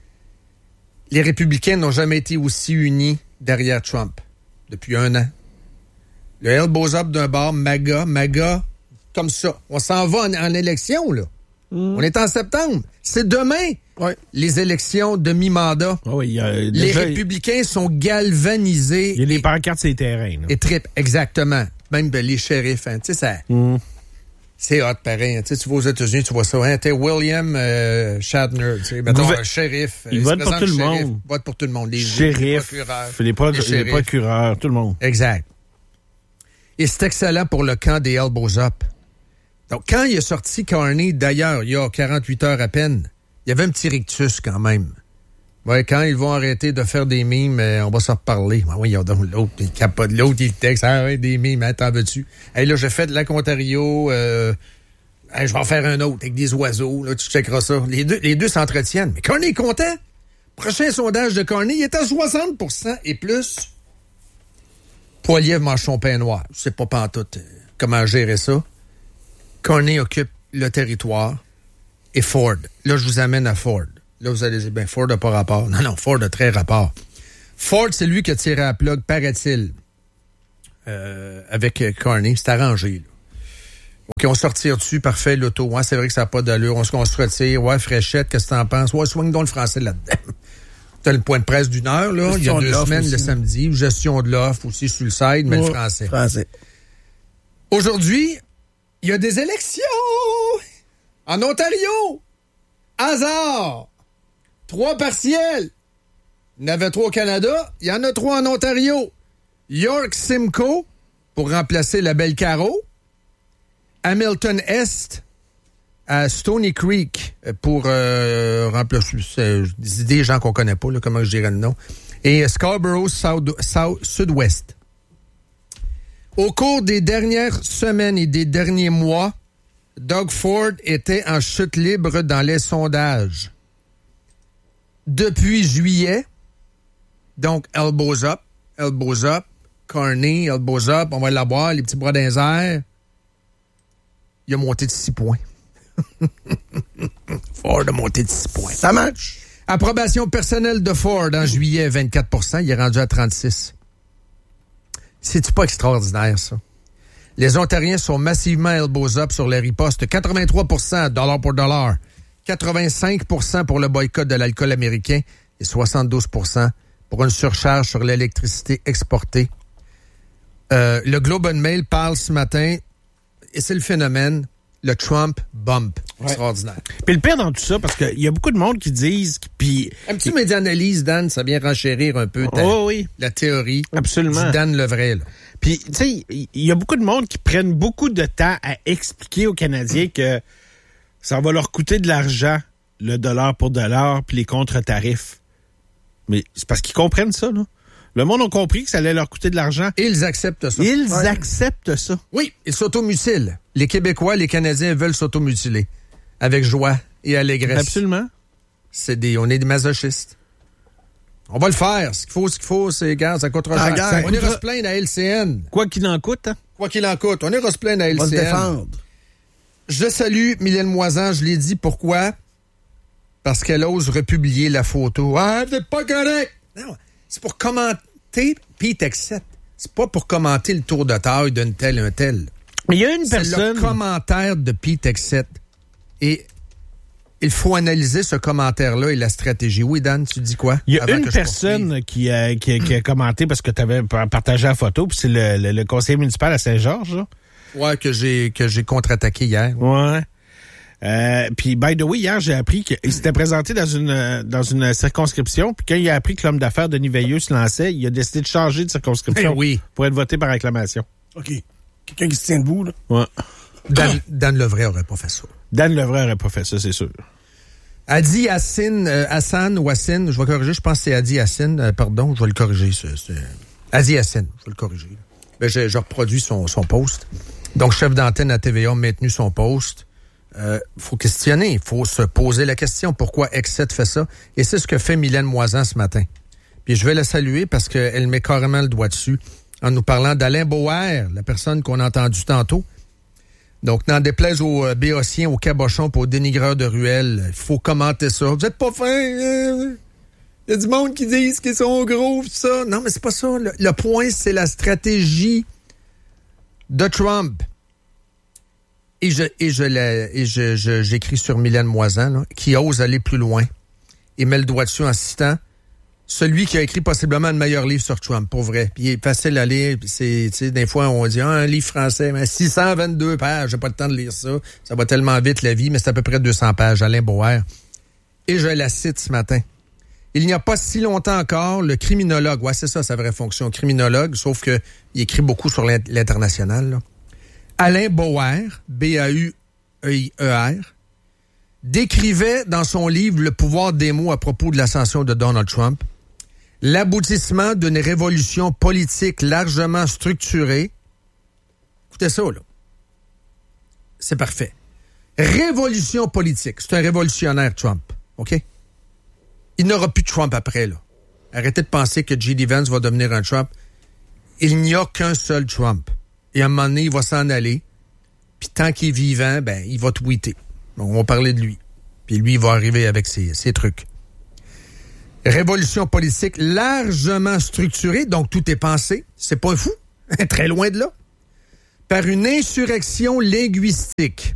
Les républicains n'ont jamais été aussi unis derrière Trump depuis 1 an. Le Elbows Up d'un bord, MAGA, comme ça. On s'en va en élection, là. On est en septembre. C'est demain, les élections de mi-mandat. Les républicains sont galvanisés. Il y a des pancartes sur les terrains. Là. Et trip, exactement. Même les shérifs. Hein. Tu sais, ça... C'est hot, pareil. Hein. Tu vas aux États-Unis, tu vois ça. Hein. T'es William Shatner. Mettons, un shérif. Il vote pour tout le monde. Il vote pour tout le monde. Les shérifs, les procureurs, tout le monde. Exact. Et c'est excellent pour le camp des Elbows Up. Donc, quand il est sorti Carney, d'ailleurs, il y a 48 heures à peine, il y avait un petit rictus quand même. Ouais, quand ils vont arrêter de faire des mimes, on va s'en reparler. Ben oui, donc l'autre, il capote, l'autre, il texte, des mimes, t'en veux-tu? Hey, là, j'ai fait de Lac Ontario, je vais en faire un autre avec des oiseaux, là, tu checkeras ça. Les deux s'entretiennent. Mais Carney est content. Prochain sondage de Carney, il est à 60% et plus. Poilievre mange son pain noir. Je sais pas pantoute comment gérer ça. Carney occupe le territoire et Ford. Là, je vous amène à Ford. Là, vous allez dire, ben Ford n'a pas rapport. Non, Ford a très rapport. Ford, c'est lui qui a tiré à la plug, paraît-il, avec Carney. C'est arrangé, là. OK, on se retire dessus, parfait, l'auto. Ouais, c'est vrai que ça n'a pas d'allure. On se retire. Ouais, Fréchette, qu'est-ce que t'en penses? Ouais, swing donc le français là-dedans. T'as le point de presse d'1 heure, là. Il y a 2 semaines, le samedi. Gestion de l'offre aussi sur le site, mais le français. Aujourd'hui, il y a des élections en Ontario. Hasard. 3 partiels. Il y en avait 3 au Canada. Il y en a 3 en Ontario. York Simcoe pour remplacer la Belle Caro. Hamilton Est à Stony Creek pour remplacer des gens qu'on connaît pas, là, comment je dirais le nom. Et Scarborough Sud-Ouest. Au cours des dernières semaines et des derniers mois, Doug Ford était en chute libre dans les sondages. Depuis juillet, donc elbows up, Carney, elbows up, on va l'avoir, les petits bras dans les airs. Il a monté de 6 points. Ford a monté de 6 points. Ça marche. Approbation personnelle de Ford en juillet, 24 %. Il est rendu à 36 %. C'est-tu pas extraordinaire, ça? Les Ontariens sont massivement elbows up sur les ripostes. 83 % dollar pour dollar. 85 % pour le boycott de l'alcool américain et 72 % pour une surcharge sur l'électricité exportée. Le Globe and Mail parle ce matin, et c'est le phénomène, le Trump bump. Ouais. Extraordinaire. Puis le pire dans tout ça, parce qu'il y a beaucoup de monde qui disent... Un petit média-analyse, Dan, ça vient renchérir un peu la théorie. Absolument. Du Dan Levray, là. Puis, tu sais, il y a beaucoup de monde qui prennent beaucoup de temps à expliquer aux Canadiens que ça va leur coûter de l'argent, le dollar pour dollar, puis les contre-tarifs. Mais c'est parce qu'ils comprennent ça, là. Le monde a compris que ça allait leur coûter de l'argent. Et ils acceptent ça. Acceptent ça. Oui, ils s'automutilent. Les Québécois, les Canadiens veulent s'automutiler. Avec joie et allégresse. Absolument. On est des masochistes. On va le faire. Ce qu'il faut, c'est, gars, ça coûtera cher. On ira se plaindre à LCN. Quoi qu'il en coûte, hein? Quoi qu'il en coûte. On ira se plaindre à LCN. On va se défendre. Je salue Mylène Moisan. Je l'ai dit. Pourquoi? Parce qu'elle ose republier la photo. Ah, vous n'êtes pas correct! Non. C'est pour commenter Pete Exet. C'est pas pour commenter le tour de taille d'un tel, un tel. Mais il y a une personne... C'est le commentaire de Pete Exet. Et il faut analyser ce commentaire-là et la stratégie. Oui, Dan, tu dis quoi? Il y a une personne qui a commenté parce que tu avais partagé la photo, puis c'est le conseiller municipal à Saint-Georges, là. Ouais, que j'ai contre-attaqué hier. Ouais. Puis, by the way, hier, j'ai appris qu'il s'était présenté dans une circonscription, puis quand il a appris que l'homme d'affaires Denis Veilleux se lançait, il a décidé de changer de circonscription pour être voté par acclamation. OK. Quelqu'un qui se tient debout, là? Ouais. Dan Levray aurait pas fait ça. Dan Levray aurait pas fait ça, c'est sûr. Adi Hassan ou Hassan, je vais corriger, je pense que c'est Adi Hassan, pardon, je vais le corriger. Adi Hassan, je vais le corriger. Ben, je reproduis son post. Donc, chef d'antenne à TVA a maintenu son post. Faut questionner, il faut se poser la question pourquoi Exet fait ça. Et c'est ce que fait Mylène Moisan ce matin. Puis je vais la saluer parce qu'elle met carrément le doigt dessus en nous parlant d'Alain Bauer, la personne qu'on a entendue tantôt. Donc, n'en déplaise aux béotiens, aux cabochons, aux dénigreurs de ruelles, il faut commenter ça. Vous êtes pas fin. Il y a du monde qui disent qu'ils sont gros, ça. Non, mais c'est pas ça. Le point, c'est la stratégie de Trump. Et j'écris sur Mylène Moisan, là, qui ose aller plus loin et met le doigt dessus en citant celui qui a écrit possiblement le meilleur livre sur Trump, pour vrai. Puis il est facile à lire. Puis des fois, on dit un livre français, mais 622 pages, j'ai pas le temps de lire ça. Ça va tellement vite, la vie, mais c'est à peu près 200 pages. Alain Bauer. Et je la cite ce matin. Il n'y a pas si longtemps encore, le criminologue, ouais, c'est ça sa vraie fonction, criminologue, sauf que il écrit beaucoup sur l'international, là. Alain Bauer, B-A-U-E-I-E-R, décrivait dans son livre Le pouvoir des mots à propos de l'ascension de Donald Trump l'aboutissement d'une révolution politique largement structurée. Écoutez ça, là. C'est parfait. Révolution politique. C'est un révolutionnaire, Trump. OK? Il n'aura plus de Trump après, là. Arrêtez de penser que J.D. Vance va devenir un Trump. Il n'y a qu'un seul Trump. Et à un moment donné, il va s'en aller. Puis tant qu'il est vivant, ben il va tweeter. On va parler de lui. Puis lui, il va arriver avec ses trucs. Révolution politique largement structurée, donc tout est pensé. C'est pas fou, très loin de là. Par une insurrection linguistique.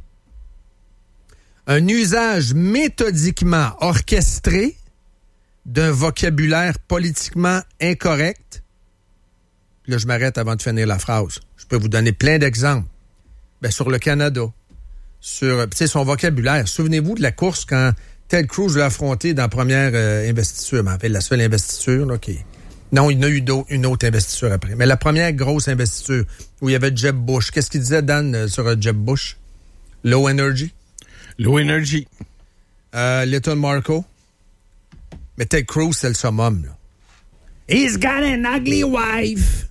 Un usage méthodiquement orchestré d'un vocabulaire politiquement incorrect. Là, je m'arrête avant de finir la phrase. Je peux vous donner plein d'exemples. Ben, sur le Canada, sur son vocabulaire. Souvenez-vous de la course quand Ted Cruz l'a affronté dans la première investiture. Mais en fait, la seule investiture, là, non, il y en a eu une autre investiture après. Mais la première grosse investiture où il y avait Jeb Bush. Qu'est-ce qu'il disait, Dan, sur Jeb Bush? Low energy? Low energy. Little Marco. Mais Ted Cruz, c'est le summum, là. He's got an ugly wife.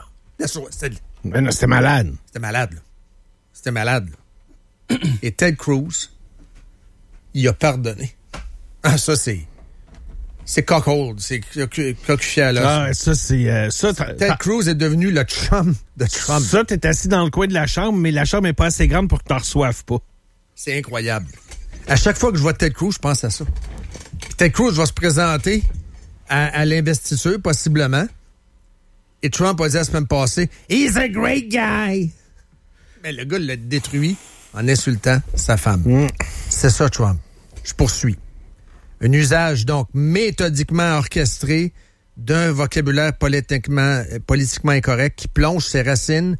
Mais non, c'était malade. C'était malade, là. Et Ted Cruz, il a pardonné. Ah, ça, c'est cockhold, c'est coquille. Ah, ça, c'est... Ted Cruz est devenu le chum de Trump. Ça, t'es assis dans le coin de la chambre, mais la chambre n'est pas assez grande pour que t'en reçoives pas. C'est incroyable. À chaque fois que je vois Ted Cruz, je pense à ça. Puis Ted Cruz va se présenter à l'investiture, possiblement. Et Trump a dit la semaine passée, « He's a great guy! » Mais le gars l'a détruit en insultant sa femme. C'est ça, Trump. Je poursuis. Un usage, donc, méthodiquement orchestré d'un vocabulaire politiquement incorrect qui plonge ses racines,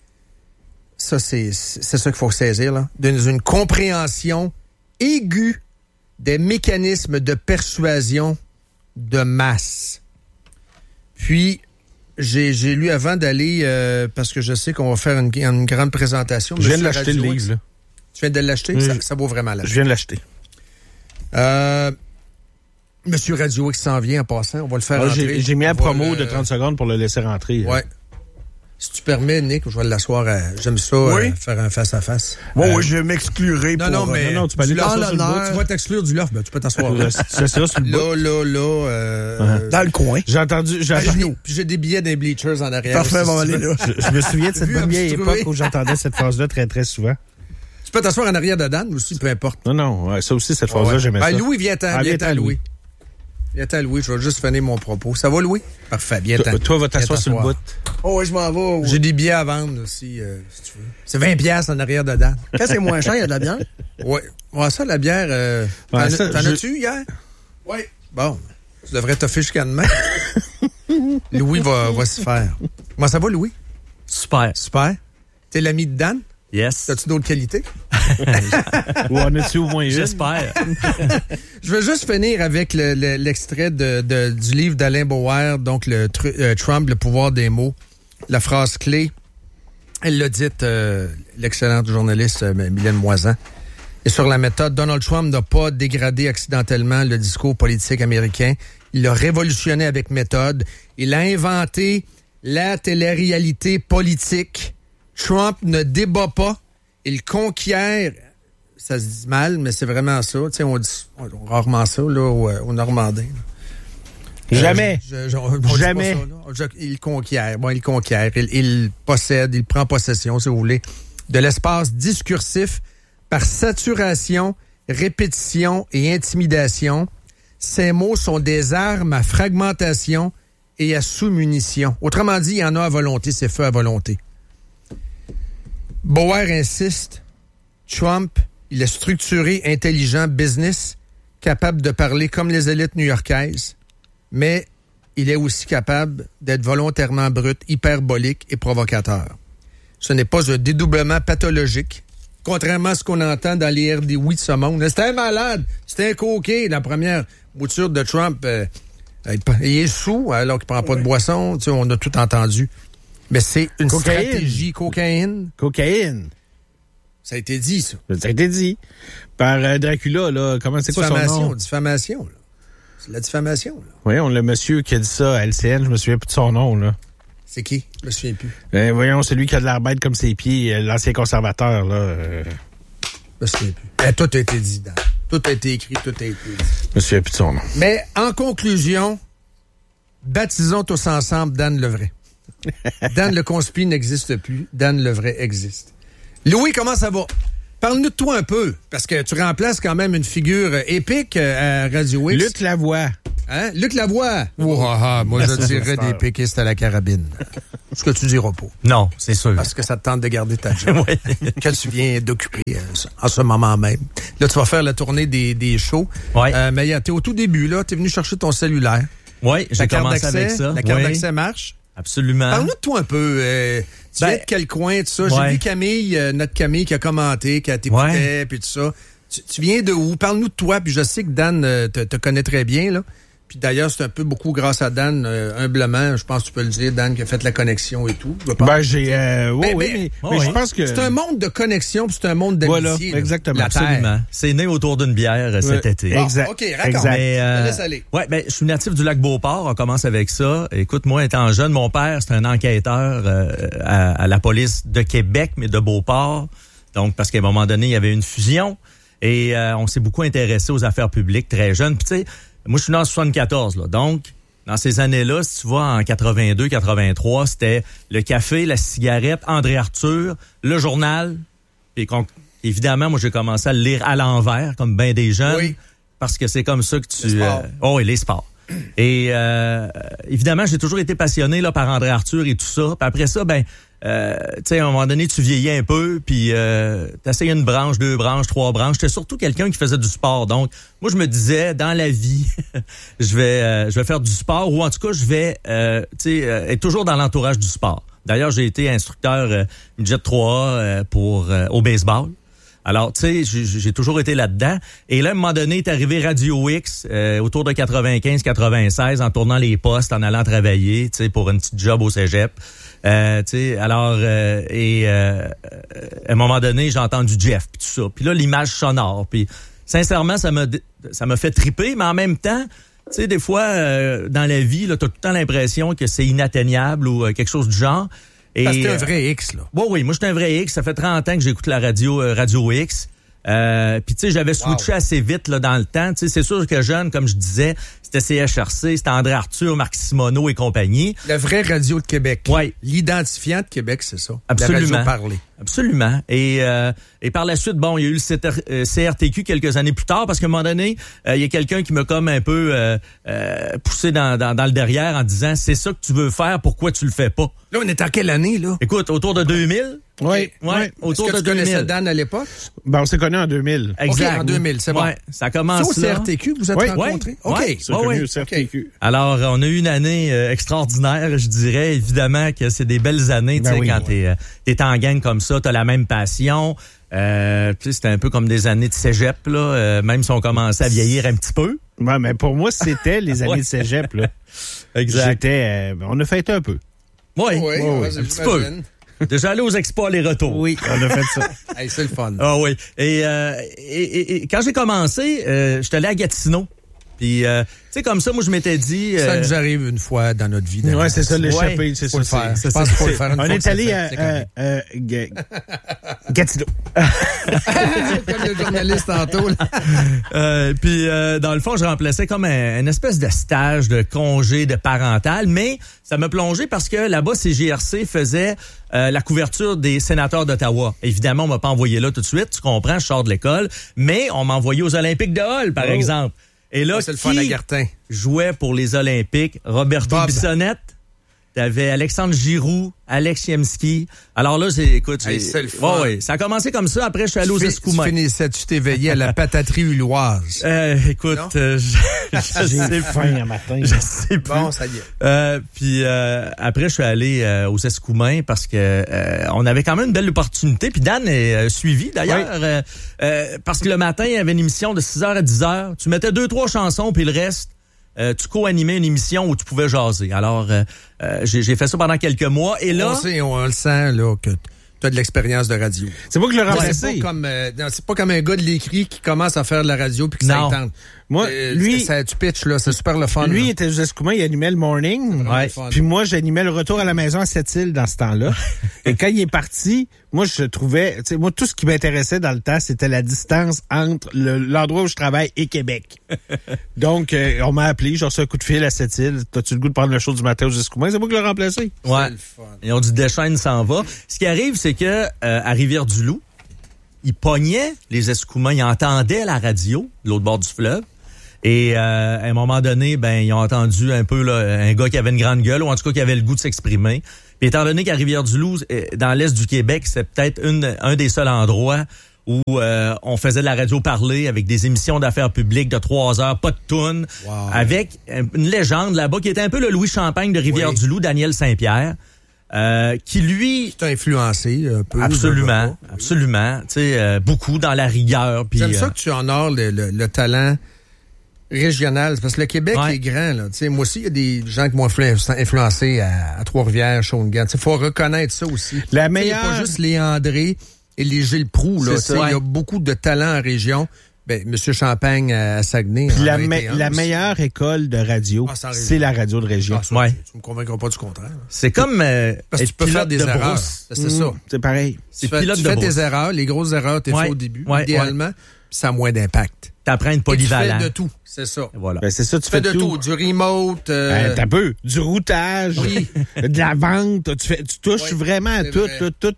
ça, c'est ça qu'il faut saisir, là, dans une compréhension aiguë des mécanismes de persuasion de masse. Puis, j'ai lu avant d'aller, parce que je sais qu'on va faire une grande présentation. Je viens de l'acheter, le livre, là. Tu viens de l'acheter? Ça vaut vraiment la Je viens de l'acheter. Monsieur Radio X s'en vient en passant. On va le faire rentrer. J'ai mis la promo de 30 secondes pour le laisser rentrer. Ouais. Si tu permets, Nick, je vais l'asseoir j'aime ça, faire un face-à-face. Oui, je m'exclurai pour... Non, tu peux aller t'asseoir sur le bout. Tu vas t'exclure du loft, tu peux t'asseoir là. C'est ça, sur le bout. Là. Dans le coin. J'ai entendu... Puis j'ai des billets des bleachers en arrière. Parfait, on va aller là. Je me souviens de cette bonne vieille époque où j'entendais cette phrase-là très, très souvent. Tu peux t'asseoir en arrière de Dan aussi, peu importe. Non, ça aussi, cette phrase-là, j'aimais ça. Louis, viens-t'en, Louis. Viens-t'en, Louis, je vais juste finir mon propos. Ça va, Louis? Parfait, viens-t'en. Toi, va t'asseoir sur le bout. Oh oui, je m'en vais. Oui. J'ai des billets à vendre aussi, si tu veux. C'est 20$ en arrière de Dan. Quand c'est moins cher, il y a de la bière? Oui. Ouais, ça, la bière... t'en as-tu hier? Oui. Bon, tu devrais t'offrir jusqu'à demain. Louis va s'y faire. Comment ça va, Louis? Super. T'es l'ami de Dan? Yes. As-tu d'autres qualités? Ou en as-tu au moins une? J'espère. Je veux juste finir avec l'extrait du livre d'Alain Bauer, donc Trump, le pouvoir des mots. La phrase clé, elle l'a dite, l'excellente journaliste Mylène Moisan. Et sur la méthode, Donald Trump n'a pas dégradé accidentellement le discours politique américain. Il l'a révolutionné avec méthode. Il a inventé la télé-réalité politique. Trump ne débat pas, il conquiert, ça se dit mal, mais c'est vraiment ça. Tu sais, on dit rarement ça là, au Normandais. Jamais. Jamais. Il conquiert. Bon, il conquiert. Il possède, il prend possession, si vous voulez, de l'espace discursif par saturation, répétition et intimidation. Ces mots sont des armes à fragmentation et à sous-munition. Autrement dit, il y en a à volonté, c'est feu à volonté. Bauer insiste, Trump, il est structuré, intelligent, business, capable de parler comme les élites new-yorkaises, mais il est aussi capable d'être volontairement brut, hyperbolique et provocateur. Ce n'est pas un dédoublement pathologique, contrairement à ce qu'on entend dans les RDI de ce monde. C'était un malade, c'était un coquet. La première mouture de Trump, il est sous alors qu'il ne prend pas de boisson, tu sais, on a tout entendu. Mais c'est une stratégie. Cocaïne. Ça a été dit, ça. Ça a été dit. Par Dracula, là. Comment c'est quoi son nom? Diffamation, là. C'est la diffamation, là. Oui, on a le monsieur qui a dit ça à LCN, je me souviens plus de son nom, là. C'est qui? Je me souviens plus. Voyons, celui qui a de l'air bête comme ses pieds, l'ancien conservateur, là. Je me souviens plus. Tout a été dit, Dan. Tout a été écrit, tout a été dit. Je me souviens plus de son nom. Mais, en conclusion, baptisons tous ensemble Dan le vrai. Dan le conspi n'existe plus. Dan le vrai existe. Louis, comment ça va? Parle-nous de toi un peu, parce que tu remplaces quand même une figure épique à Radio X. Luc Lavoie. Hein? Luc Lavoie. Moi, je dirais des péquistes à la carabine. Ce que tu diras pas. Non, c'est sûr. Parce que ça te tente de garder ta job. Que tu viens d'occuper en ce moment même. Là, tu vas faire la tournée des shows. Ouais. Mais t'es au tout début, là. T'es venu chercher ton cellulaire. Oui, j'ai commencé avec ça. La carte d'accès marche. Absolument. Parle-nous de toi un peu. Tu viens de quel coin, tout ça? J'ai vu Camille, notre Camille qui a commenté, qui a t'écouté, puis tout ça. Tu viens de où? Parle-nous de toi, puis je sais que Dan te connaît très bien, là. Puis d'ailleurs, c'est un peu beaucoup grâce à Dan, humblement, je pense que tu peux le dire, Dan, qui a fait la connexion et tout. Mais je pense que... C'est un monde de connexion, puis c'est un monde d'amitié. Voilà, exactement. Absolument. C'est né autour d'une bière cet été. Exact. OK, raconte. Laisse aller. Je suis natif du lac Beauport, on commence avec ça. Écoute, moi, étant jeune, mon père, c'était un enquêteur à la police de Québec, mais de Beauport. Donc, parce qu'à un moment donné, il y avait une fusion. Et on s'est beaucoup intéressé aux affaires publiques très jeune. Puis tu sais, moi, je suis né en 74, là. Donc, dans ces années-là, si tu vois, en 82, 83, c'était le café, la cigarette, André Arthur, le journal. Puis, évidemment, moi, j'ai commencé à le lire à l'envers, comme bien des jeunes. Oui. Parce que c'est comme ça que tu... oui, les sports. Et évidemment, j'ai toujours été passionné là par André Arthur et tout ça. Puis après ça, tu sais, à un moment donné, tu vieillis un peu, puis t'essayes une branche, 2 branches, 3 branches. J'étais surtout quelqu'un qui faisait du sport. Donc, moi, je me disais, dans la vie, je vais faire du sport, ou en tout cas, je vais être toujours dans l'entourage du sport. D'ailleurs, j'ai été instructeur midget 3A au baseball. Alors, tu sais, j'ai toujours été là-dedans. Et là, à un moment donné, est arrivé Radio X autour de 95-96 en tournant les postes, en allant travailler, tu sais, pour une petite job au cégep. Tu sais, alors, à un moment donné, j'ai entendu Jeff, puis tout ça. Puis là, l'image sonore. Puis, sincèrement, ça m'a fait triper, mais en même temps, tu sais, des fois, dans la vie, là, t'as tout le temps l'impression que c'est inatteignable ou quelque chose du genre. Parce que t'es un vrai X, là. Oui, moi, je suis un vrai X. Ça fait 30 ans que j'écoute la Radio X. Puis, tu sais, j'avais switché assez vite là dans le temps. Tu sais, c'est sûr que jeune, comme je disais, c'était CHRC, c'était André Arthur, Marc Simoneau et compagnie. La vraie radio de Québec. Oui. L'identifiant de Québec, c'est ça. Absolument. La radio parlée. Absolument. Et par la suite, bon, il y a eu le CRTQ quelques années plus tard, parce qu'à un moment donné, il y a quelqu'un qui m'a comme un peu poussé dans le derrière en disant, c'est ça que tu veux faire, pourquoi tu le fais pas? Là, on est en quelle année, là? Écoute, autour de 2000. Oui. Autour de 2000. Tu connaissais Dan à l'époque? Ben, on s'est connus en 2000. Exact. OK, en 2000, c'est bon. Ouais, ça commence c'est au CRTQ que vous êtes rencontrés? OK. C'est connu au CRTQ. Alors, on a eu une année extraordinaire, je dirais. Évidemment que c'est des belles années, tu sais, quand t'es en gang comme ça, t'as la même passion. Tu sais, c'était un peu comme des années de cégep, là, même si on commençait à vieillir un petit peu. Ouais, mais pour moi, c'était les années de cégep, là. Exact. On a fêté un peu. Oui, un petit peu. Déjà allé aux expos, les retours. Oui, on a fait ça. Hey, c'est le fun. Ah oui. Et quand j'ai commencé, j'étais allé à Gatineau. Puis, tu sais, comme ça, moi, je m'étais dit... Ça nous arrive une fois dans notre vie. Ouais, c'est ça, l'échapper. C'est ça. Je pense qu'il faut le faire une fois. On est allé à Gatineau. Comme le journaliste tantôt. Puis, dans le fond, je remplaçais comme une espèce de stage de congé de parental, mais ça m'a plongé parce que là-bas, CJRC faisait la couverture des sénateurs d'Ottawa. Évidemment, on m'a pas envoyé là tout de suite, tu comprends, je sors de l'école, mais on m'a envoyé aux Olympiques de Hull, par exemple. Et là, c'est le fun à Gartin. Jouait pour les Olympiques? Roberto Bissonnette. T'avais Alexandre Giroux, Alex Yemski. Alors là, écoute, c'est le fun. Ouais, ça a commencé comme ça. Après, je suis allé aux Escoumins. Tu finissais, tu t'es veillé à la pataterie hulloise. Écoute, j'ai faim un matin. Je sais plus. Bon, ça y est. Puis après, je suis allé aux Escoumins parce que on avait quand même une belle opportunité. Puis Dan est suivi d'ailleurs parce que le matin, il y avait une émission de 6h à 10h. Tu mettais 2-3 chansons, puis le reste, tu co-animais une émission où tu pouvais jaser. Alors, j'ai fait ça pendant quelques mois. Et là, on le sent là que tu as de l'expérience de radio. C'est pas que le remplacer. C'est pas comme un gars de l'écrit qui commence à faire de la radio puis qui s'entend. Moi, lui, tu pitches là, c'est super le fun. Lui, il était aux Escoumins, il animait le morning. Ouais. Puis moi, j'animais le retour à la maison à Sept-Îles dans ce temps-là. Et quand il est parti, moi, je trouvais, tu sais, moi, tout ce qui m'intéressait dans le temps, c'était la distance entre l'endroit où je travaille et Québec. Donc, on m'a appelé, j'ai reçu un coup de fil à Sept-Îles. T'as-tu le goût de prendre le show du matin aux Escoumins? C'est moi qui l'ai remplacé. Ouais. Ils ont dit Deschênes s'en va. Ce qui arrive, c'est que à Rivière-du-Loup, ils pognaient les Escoumins, ils entendaient la radio de l'autre bord du fleuve. Et à un moment donné, ben ils ont entendu un peu là, un gars qui avait une grande gueule, ou en tout cas qui avait le goût de s'exprimer. Puis étant donné qu'à Rivière-du-Loup, dans l'est du Québec, c'est peut-être un des seuls endroits où on faisait de la radio parlée avec des émissions d'affaires publiques de 3 heures, pas de toune, avec une légende là-bas qui était un peu le Louis Champagne de Rivière-du-Loup, Daniel Saint-Pierre. Qui lui... C'est influencé un peu. Absolument. Tu sais, beaucoup dans la rigueur. J'aime ça que tu honores le talent régional, parce que le Québec est grand. Là. Moi aussi, il y a des gens qui m'ont influencé à Trois-Rivières, Shawinigan. Il faut reconnaître ça aussi. La meilleure... Il n'y a pas juste les André et les Gilles Proulx. Il y a beaucoup de talent en région. Ben, Monsieur Champagne à Saguenay. Puis la meilleure école de radio, c'est la radio de région. Tu me convaincras pas du contraire. C'est comme parce que tu peux faire des erreurs. C'est ça. C'est pareil. Tu fais tes erreurs, les grosses erreurs, t'es fait au début, idéalement, puis ça a moins d'impact. T'apprends une polyvalente. Tu fais de tout, c'est ça. Voilà. Ben, c'est ça, tu fais de tout. Du remote. T'as peu. Du routage. Oui. De la vente. Tu touches vraiment à tout.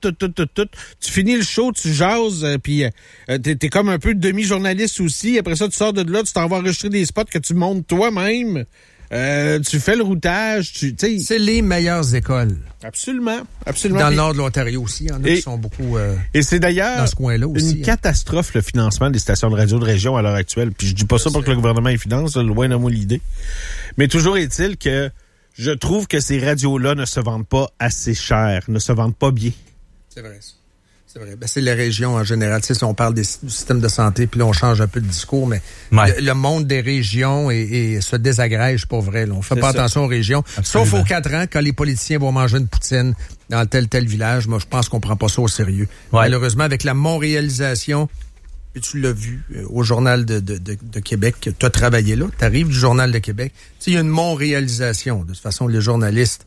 Tu finis le show, tu jases, puis t'es comme un peu demi-journaliste aussi. Après ça, tu sors de là, tu t'en vas enregistrer des spots que tu montes toi-même. Tu fais le routage. C'est les meilleures écoles. Absolument. Dans le nord de l'Ontario aussi, il y en a qui sont beaucoup et c'est d'ailleurs dans ce coin-là aussi. Une catastrophe, le financement des stations de radio de région à l'heure actuelle. Puis je dis pas ça pour que le gouvernement y finance, loin de moi l'idée. Mais toujours est-il que je trouve que ces radios-là ne se vendent pas assez cher, ne se vendent pas bien. C'est vrai, ça. C'est vrai. Ben, c'est les régions en général. Tu sais, si on parle du système de santé, puis là, on change un peu de discours, mais le monde des régions se désagrège pour vrai. Là. On fait pas attention aux régions. Absolument. Sauf aux 4 ans, quand les politiciens vont manger une poutine dans tel village. Moi, je pense qu'on prend pas ça au sérieux. Ouais. Malheureusement, avec la montréalisation, puis tu l'as vu au Journal de Québec, tu as travaillé là, tu arrives du Journal de Québec. Tu sais, il y a une montréalisation. De toute façon, les journalistes...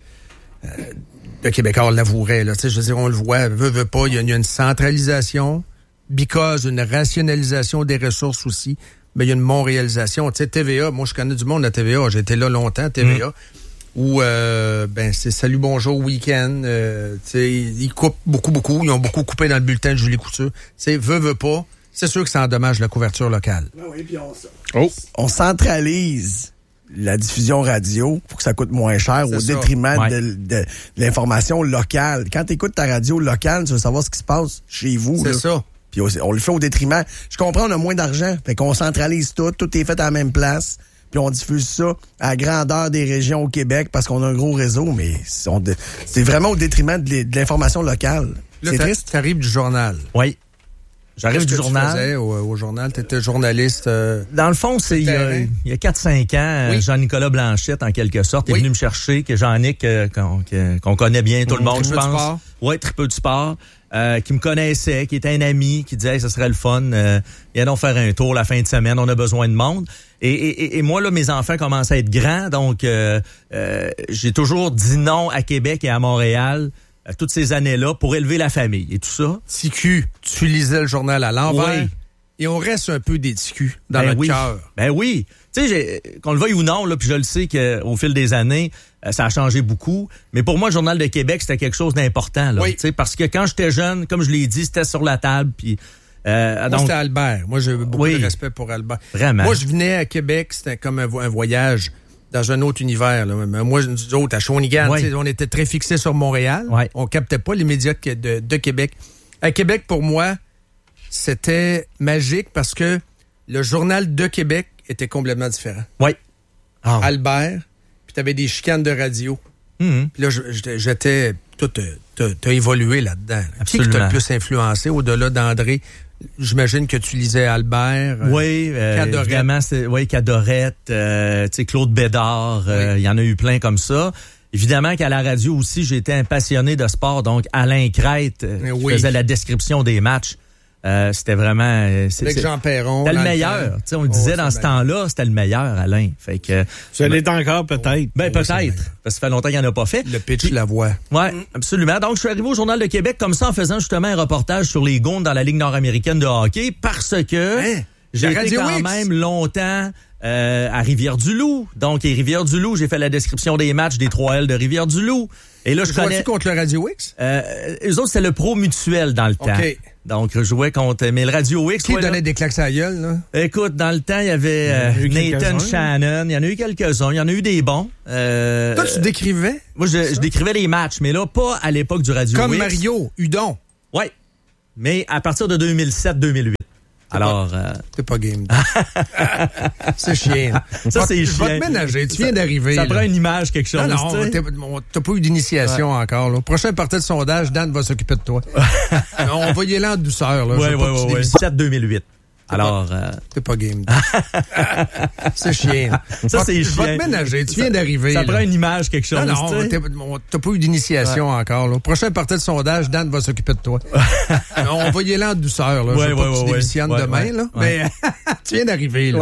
le Québécois l'avouerait, là. Tu sais, je veux dire, on le voit, veut pas, il y a une centralisation, une rationalisation des ressources aussi, mais il y a une montréalisation. Tu sais, TVA, moi, je connais du monde à TVA, j'ai été là longtemps, TVA, où, c'est Salut, bonjour, week-end, tu sais, ils coupent beaucoup, ils ont beaucoup coupé dans le bulletin de Julie Couture. Tu sais, veut pas, c'est sûr que ça endommage la couverture locale. Oui, puis on centralise la diffusion radio pour que ça coûte moins cher au détriment de l'information locale. Quand tu écoutes ta radio locale, tu veux savoir ce qui se passe chez vous. C'est ça. Puis on le fait au détriment. Je comprends, on a moins d'argent. Fait qu'on centralise tout est fait à la même place. Puis on diffuse ça à la grandeur des régions au Québec parce qu'on a un gros réseau, mais c'est vraiment au détriment de l'information locale. Là, c'est triste. T'arrives du journal. Oui. J'arrive du journal. Tu faisais au journal, tu étais journaliste. Dans le fond, c'est il y a 4-5 ans, Jean-Nicolas Blanchette, en quelque sorte, est venu me chercher, que Jean-Nic, qu'on connaît bien, tout le monde, je pense. Oui, Tripeux du sport. Qui me connaissait, qui était un ami, qui disait ça serait le fun, viens donc faire un tour la fin de semaine, on a besoin de monde. Et moi, là, mes enfants commencent à être grands, donc j'ai toujours dit non à Québec et à Montréal toutes ces années-là pour élever la famille et tout ça. TQ, tu lisais le journal à l'envers et on reste un peu des TQ dans notre cœur. Ben oui. Tu sais, qu'on le veuille ou non, là, puis je le sais qu'au fil des années, ça a changé beaucoup. Mais pour moi, le Journal de Québec, c'était quelque chose d'important. Là, parce que quand j'étais jeune, comme je l'ai dit, c'était sur la table. Puis, moi, c'était Albert. Moi, j'ai beaucoup de respect pour Albert. Vraiment. Moi, je venais à Québec, c'était comme un voyage dans un autre univers. Là. Moi, nous autres, à Shawinigan, on était très fixés sur Montréal. On captait pas les médias de Québec. À Québec, pour moi, c'était magique parce que le Journal de Québec était complètement différent. Oui. Albert, puis t'avais des chicanes de radio. Puis là, j'étais... T'as évolué là-dedans. Absolument. Qui t'a le plus influencé au-delà d'André? J'imagine que tu lisais Albert. Oui, évidemment, Cadorette, Claude Bédard, il y en a eu plein comme ça. Évidemment qu'à la radio aussi, j'étais un passionné de sport, donc Alain Crête faisait la description des matchs. C'était vraiment... Avec Jean Perron. C'était le meilleur. On le disait dans ce temps-là, c'était le meilleur, Alain. Fait que, ça l'est encore, peut-être. Ben, peut-être. Parce que ça fait longtemps qu'il n'y en a pas fait. Le pitch, la voix. Oui, absolument. Donc, je suis arrivé au Journal de Québec comme ça en faisant justement un reportage sur les Gonds dans la Ligue nord-américaine de hockey parce que j'ai été quand même longtemps à Rivière-du-Loup. Donc, et Rivière-du-Loup, j'ai fait la description des matchs des 3L de Rivière-du-Loup. Et là, je connais... Jouais-tu contre le Radio X? Eux autres, c'était le Pro Mutuel dans le temps. Donc, je jouais contre... Mais le Radio X... Qui donnait des claques à la gueule, là? Écoute, dans le temps, il y avait Nathan Shannon. Il y en a eu quelques-uns. Il y en a eu des bons. Toi, tu décrivais? Moi, je décrivais les matchs, mais là, pas à l'époque du Radio X. Comme Mario Hudon. Oui. Mais à partir de 2007-2008. Alors... T'es pas game. C'est chiant. Ça, c'est chiant. Je vais te ménager. Tu viens d'arriver. Ça prend une image, quelque chose. Non, t'as pas eu d'initiation encore. Là. Prochain parti de sondage, Dan va s'occuper de toi. On va y aller en douceur. Là. Oui. 2007-2008. Alors... T'es pas game. C'est chiant. Ça, c'est chiant. Je vais te ménager. Tu viens d'arriver. Ça prend une image, quelque chose. Non, t'as pas eu d'initiation encore. Là. Prochain parti de sondage, Dan va s'occuper de toi. On va y aller en douceur. Là. Je veux pas que tu démissionnes demain. Là. Mais tu viens d'arriver.